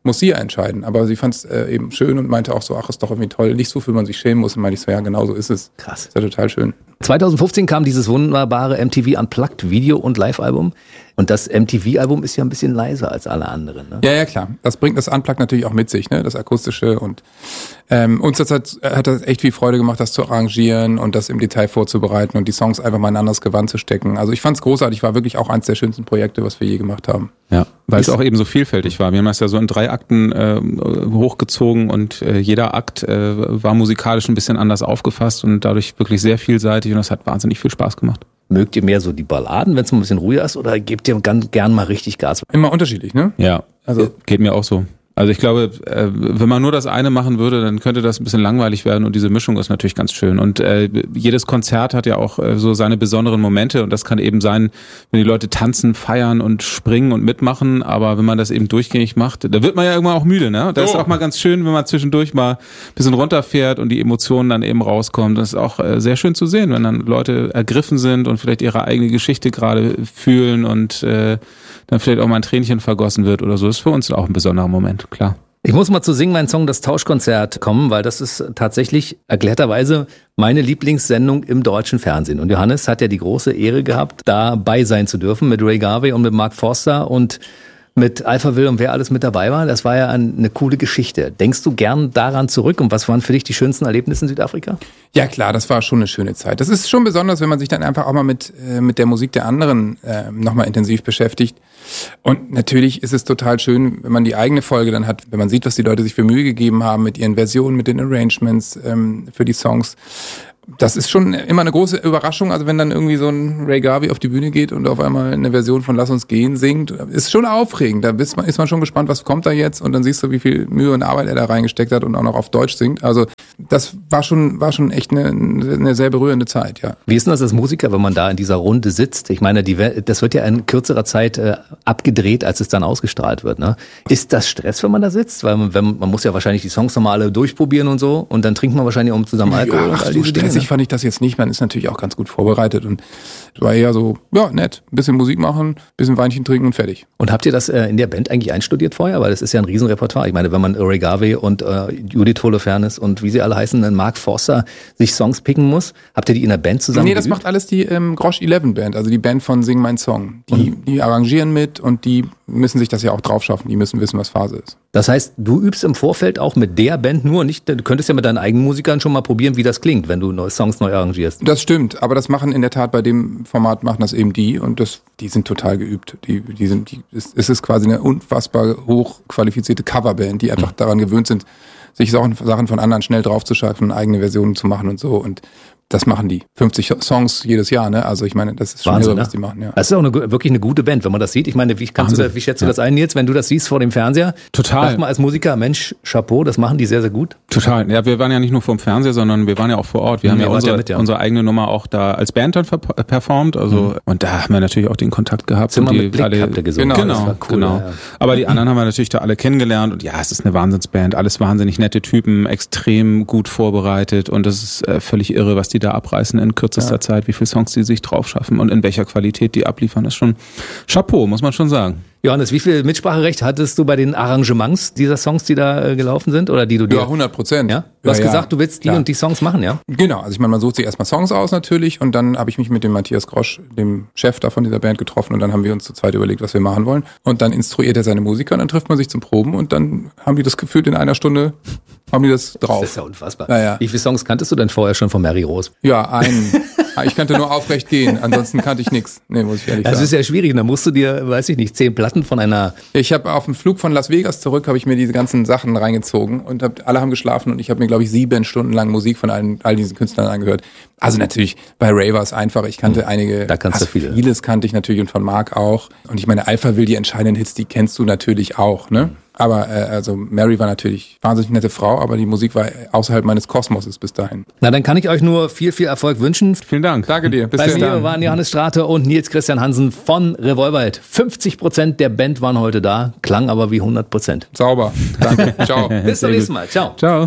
muss sie ja entscheiden. Aber sie fand es äh, eben schön und meinte auch so, ach, ist doch irgendwie toll, nichts, wofür man sich schämen muss. Und meinte ich so, ja, genau so ist es. Krass. Ist ja total schön. zwanzig fünfzehn kam dieses wunderbare M T V Unplugged Video- und Live-Album. Und das M T V-Album ist ja ein bisschen leiser als alle anderen. Ne? Ja, ja, klar. Das bringt das Unplugged natürlich auch mit sich, ne? Das Akustische. Und ähm, uns das hat, hat das echt viel Freude gemacht, das zu arrangieren und das im Detail vorzubereiten und die Songs einfach mal in ein anderes Gewand zu stecken. Also ich fand's großartig, war wirklich auch eins der schönsten Projekte, was wir je gemacht haben. Ja, weil es auch eben so vielfältig war. Wir haben das ja so in drei Akten äh, hochgezogen und äh, jeder Akt äh, war musikalisch ein bisschen anders aufgefasst und dadurch wirklich sehr vielseitig und das hat wahnsinnig viel Spaß gemacht. Mögt ihr mehr so die Balladen, wenn es ein bisschen ruhiger ist, oder gebt ihr ganz gern mal richtig Gas? Immer unterschiedlich, ne? Ja, also geht mir auch so. Also ich glaube, äh, wenn man nur das eine machen würde, dann könnte das ein bisschen langweilig werden und diese Mischung ist natürlich ganz schön. Und äh, jedes Konzert hat ja auch äh, so seine besonderen Momente und das kann eben sein, wenn die Leute tanzen, feiern und springen und mitmachen, aber wenn man das eben durchgängig macht, da wird man ja irgendwann auch müde, ne? Das oh. ist auch mal ganz schön, wenn man zwischendurch mal ein bisschen runterfährt und die Emotionen dann eben rauskommen. Das ist auch äh, sehr schön zu sehen, wenn dann Leute ergriffen sind und vielleicht ihre eigene Geschichte gerade fühlen und äh, dann vielleicht auch mal ein Tränchen vergossen wird oder so. Das ist für uns auch ein besonderer Moment, klar. Ich muss mal zu Sing mein Song, das Tauschkonzert kommen, weil das ist tatsächlich erklärterweise meine Lieblingssendung im deutschen Fernsehen. Und Johannes hat ja die große Ehre gehabt, dabei sein zu dürfen mit Ray Garvey und mit Mark Forster und mit Alpha Will und wer alles mit dabei war. Das war ja eine coole Geschichte. Denkst du gern daran zurück und was waren für dich die schönsten Erlebnisse in Südafrika? Ja klar, das war schon eine schöne Zeit. Das ist schon besonders, wenn man sich dann einfach auch mal mit äh, mit der Musik der anderen äh, nochmal intensiv beschäftigt. Und natürlich ist es total schön, wenn man die eigene Folge dann hat, wenn man sieht, was die Leute sich für Mühe gegeben haben mit ihren Versionen, mit den Arrangements ähm, für die Songs. Das ist schon immer eine große Überraschung, also wenn dann irgendwie so ein Ray Garvey auf die Bühne geht und auf einmal eine Version von Lass uns gehen singt, ist schon aufregend. Da ist man, ist man schon gespannt, was kommt da jetzt und dann siehst du, wie viel Mühe und Arbeit er da reingesteckt hat und auch noch auf Deutsch singt. Also das war schon war schon echt eine, eine sehr berührende Zeit, ja. Wie ist denn das als Musiker, wenn man da in dieser Runde sitzt? Ich meine, die, das wird ja in kürzerer Zeit äh, abgedreht, als es dann ausgestrahlt wird. Ne? Ist das Stress, wenn man da sitzt? Weil man, wenn, man muss ja wahrscheinlich die Songs nochmal alle durchprobieren und so und dann trinkt man wahrscheinlich auch zusammen Alkohol. Ja, ach, und all so diese Dinge, stressig ne? fand ich das jetzt nicht. Man ist natürlich auch ganz gut vorbereitet und es war eher so, ja, nett. Ein bisschen Musik machen, ein bisschen Weinchen trinken und fertig. Und habt ihr das äh, in der Band eigentlich einstudiert vorher? Weil das ist ja ein Riesenrepertoire. Ich meine, wenn man Ray Garvey und äh, Judith Holofernes und wie sie alle heißen, dann Mark Forster sich Songs picken muss, habt ihr die in der Band zusammen Nee, das geübt? macht alles die ähm, Grosch elf Band, also die Band von Sing mein Song. Die, die arrangieren mit und die müssen sich das ja auch drauf schaffen. Die müssen wissen, was Phase ist. Das heißt, du übst im Vorfeld auch mit der Band nur, nicht? Du könntest ja mit deinen eigenen Musikern schon mal probieren, wie das klingt, wenn du neue Songs neu arrangierst. Das stimmt, aber das machen in der Tat bei dem Format machen das eben die und das, die sind total geübt. Die, die sind, die, es ist quasi eine unfassbar hochqualifizierte Coverband, die einfach daran gewöhnt sind, sich Sachen von anderen schnell draufzuschaffen, eigene Versionen zu machen und so und das machen die. fünfzig Songs jedes Jahr, ne? Also ich meine, das ist schon Wahnsinn, irre, ne? was die machen, ja. Das ist auch eine, wirklich eine gute Band, wenn man das sieht. Ich meine, wie, kannst du das, wie schätzt du Ja. das ein, Nils, wenn du das siehst vor dem Fernseher? Total. Sag mal als Musiker, Mensch, Chapeau, das machen die sehr, sehr gut. Total. Ja, wir waren ja nicht nur vor dem Fernseher, sondern wir waren ja auch vor Ort. Wir Mhm, haben ja ihr wart unsere, ja mit, ja. unsere eigene Nummer auch da als Band dann verp- performt. Also Mhm. und da haben wir natürlich auch den Kontakt gehabt. Zimmer und die mit Blick alle, habt ihr gesungen. Genau, Das genau. war cool, genau. ja. Aber die anderen haben wir natürlich da alle kennengelernt und ja, es ist eine Wahnsinnsband. Alles wahnsinnig nette Typen, extrem gut vorbereitet und das ist äh, völlig irre, was die da abreißen in kürzester Zeit, wie viele Songs die sich drauf schaffen und in welcher Qualität die abliefern. Das ist schon Chapeau, muss man schon sagen. Johannes, wie viel Mitspracherecht hattest du bei den Arrangements dieser Songs, die da äh, gelaufen sind? Oder die du dir. Ja, hundert Prozent. Ja? Du hast Ja, ja, gesagt, du willst die klar. und die Songs machen, ja? Genau, also ich meine, man sucht sich erstmal Songs aus natürlich und dann habe ich mich mit dem Matthias Grosch, dem Chef da von dieser Band, getroffen und dann haben wir uns zu zweit überlegt, was wir machen wollen. Und dann instruiert er seine Musiker und dann trifft man sich zum Proben und dann haben die das gefühlt in einer Stunde, haben die das drauf. Das ist ja unfassbar. Ja, ja. Wie viele Songs kanntest du denn vorher schon von Mary Rose? Ja, einen. Ich kannte nur aufrecht gehen, ansonsten kannte ich nichts. Nee, muss ich ehrlich Das sagen. ist ja schwierig. Da musst du dir, weiß ich nicht, zehn Platten von einer. Ich habe auf dem Flug von Las Vegas zurück, habe ich mir diese ganzen Sachen reingezogen und hab, alle haben geschlafen und ich habe mir, glaube ich, sieben Stunden lang Musik von allen, all diesen Künstlern angehört. Also natürlich, bei Ray war es einfach. Ich kannte Hm, einige, da kannst du also viele. vieles kannte ich natürlich und von Mark auch. Und ich meine, Alpha Will, die entscheidenden Hits, die kennst du natürlich auch, ne? Aber äh, also Mary war natürlich wahnsinnig nette Frau, aber die Musik war außerhalb meines Kosmoses bis dahin. Na, dann kann ich euch nur viel, viel Erfolg wünschen. Vielen Dank. Danke dir. Bis Bei dann. mir waren Johannes Strate und Nils Christian Hansen von Revolverheld. fünfzig Prozent der Band waren heute da, klang aber wie hundert Prozent. Sauber. Danke. Ciao. Bis zum nächsten Mal. Ciao. Ciao.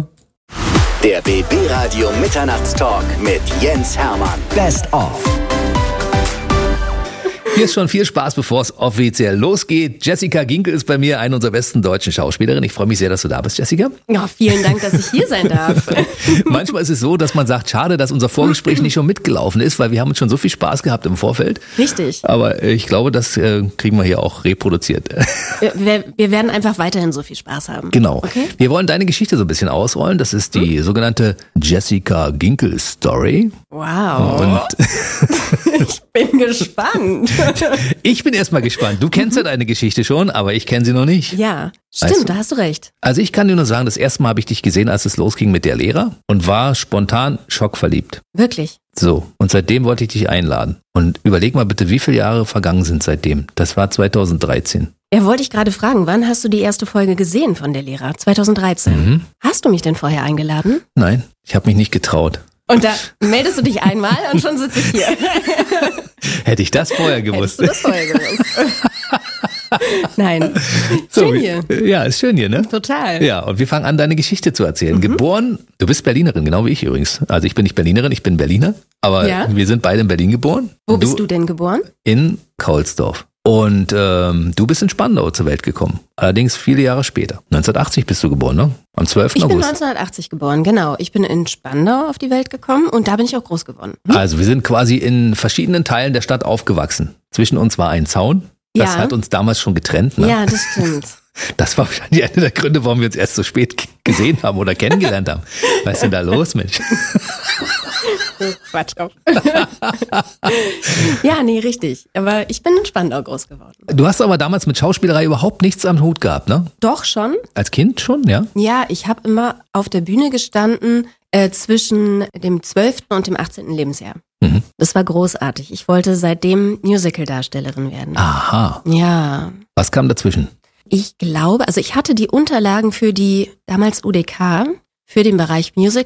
Der B B Radio Mitternachtstalk mit Jens Hermann. Best of. Hier ist schon viel Spaß, bevor es offiziell losgeht. Jessica Ginkel ist bei mir, eine unserer besten deutschen Schauspielerinnen. Ich freue mich sehr, dass du da bist, Jessica. Ja, vielen Dank, dass ich hier sein darf. Manchmal ist es so, dass man sagt, schade, dass unser Vorgespräch nicht schon mitgelaufen ist, weil wir haben uns schon so viel Spaß gehabt im Vorfeld. Richtig. Aber ich glaube, das äh, kriegen wir hier auch reproduziert. Wir, wir werden einfach weiterhin so viel Spaß haben. Genau. Okay? Wir wollen deine Geschichte so ein bisschen ausrollen. Das ist die hm? sogenannte Jessica Ginkel Story. Wow. Und ich bin gespannt. Ich bin erstmal gespannt. Du kennst ja deine Geschichte schon, aber ich kenne sie noch nicht. Ja, stimmt, Weißt du? da hast du recht. Also ich kann dir nur sagen, das erste Mal habe ich dich gesehen, als es losging mit der Lehrer und war spontan schockverliebt. Wirklich? So, und seitdem wollte ich dich einladen. Und überleg mal bitte, wie viele Jahre vergangen sind seitdem? Das war zweitausenddreizehn. Ja, wollte ich gerade fragen, wann hast du die erste Folge gesehen von der Lehrer? zweitausenddreizehn. Mhm. Hast du mich denn vorher eingeladen? Nein, ich habe mich nicht getraut. Und da meldest du dich einmal und schon sitze ich hier. Hätte ich das vorher gewusst. Hättest du das vorher gewusst. Nein. So, Schön hier. Ja, ist schön hier, ne? Total. Ja, und wir fangen an, deine Geschichte zu erzählen. Mhm. Geboren, du bist Berlinerin, genau wie ich übrigens. Also ich bin nicht Berlinerin, ich bin Berliner. Aber Ja. wir sind beide in Berlin geboren. Wo bist du denn geboren? In Kaulsdorf. Und ähm, du bist in Spandau zur Welt gekommen. Allerdings viele Jahre später. neunzehnhundertachtzig bist du geboren, ne? Am zwölften Ich bin August. neunzehnhundertachtzig geboren, genau. Ich bin in Spandau auf die Welt gekommen und da bin ich auch groß geworden. Hm? Also wir sind quasi in verschiedenen Teilen der Stadt aufgewachsen. Zwischen uns war ein Zaun. Das Ja. hat uns damals schon getrennt. Ne? Ja, das stimmt. Das war wahrscheinlich einer der Gründe, warum wir uns erst so spät g- gesehen haben oder kennengelernt haben. Was ist denn da los, Mensch? Quatsch auf. Ja, nee, richtig. Aber ich bin in Spandau groß geworden. Du hast aber damals mit Schauspielerei überhaupt nichts am Hut gehabt, ne? Doch schon. Als Kind schon, ja? Ja, ich habe immer auf der Bühne gestanden äh, zwischen dem zwölften und dem achtzehnten Lebensjahr. Mhm. Das war großartig. Ich wollte seitdem Musical-Darstellerin werden. Aha. Ja. Was kam dazwischen? Ich glaube, also ich hatte die Unterlagen für die damals U D K, für den Bereich Musical.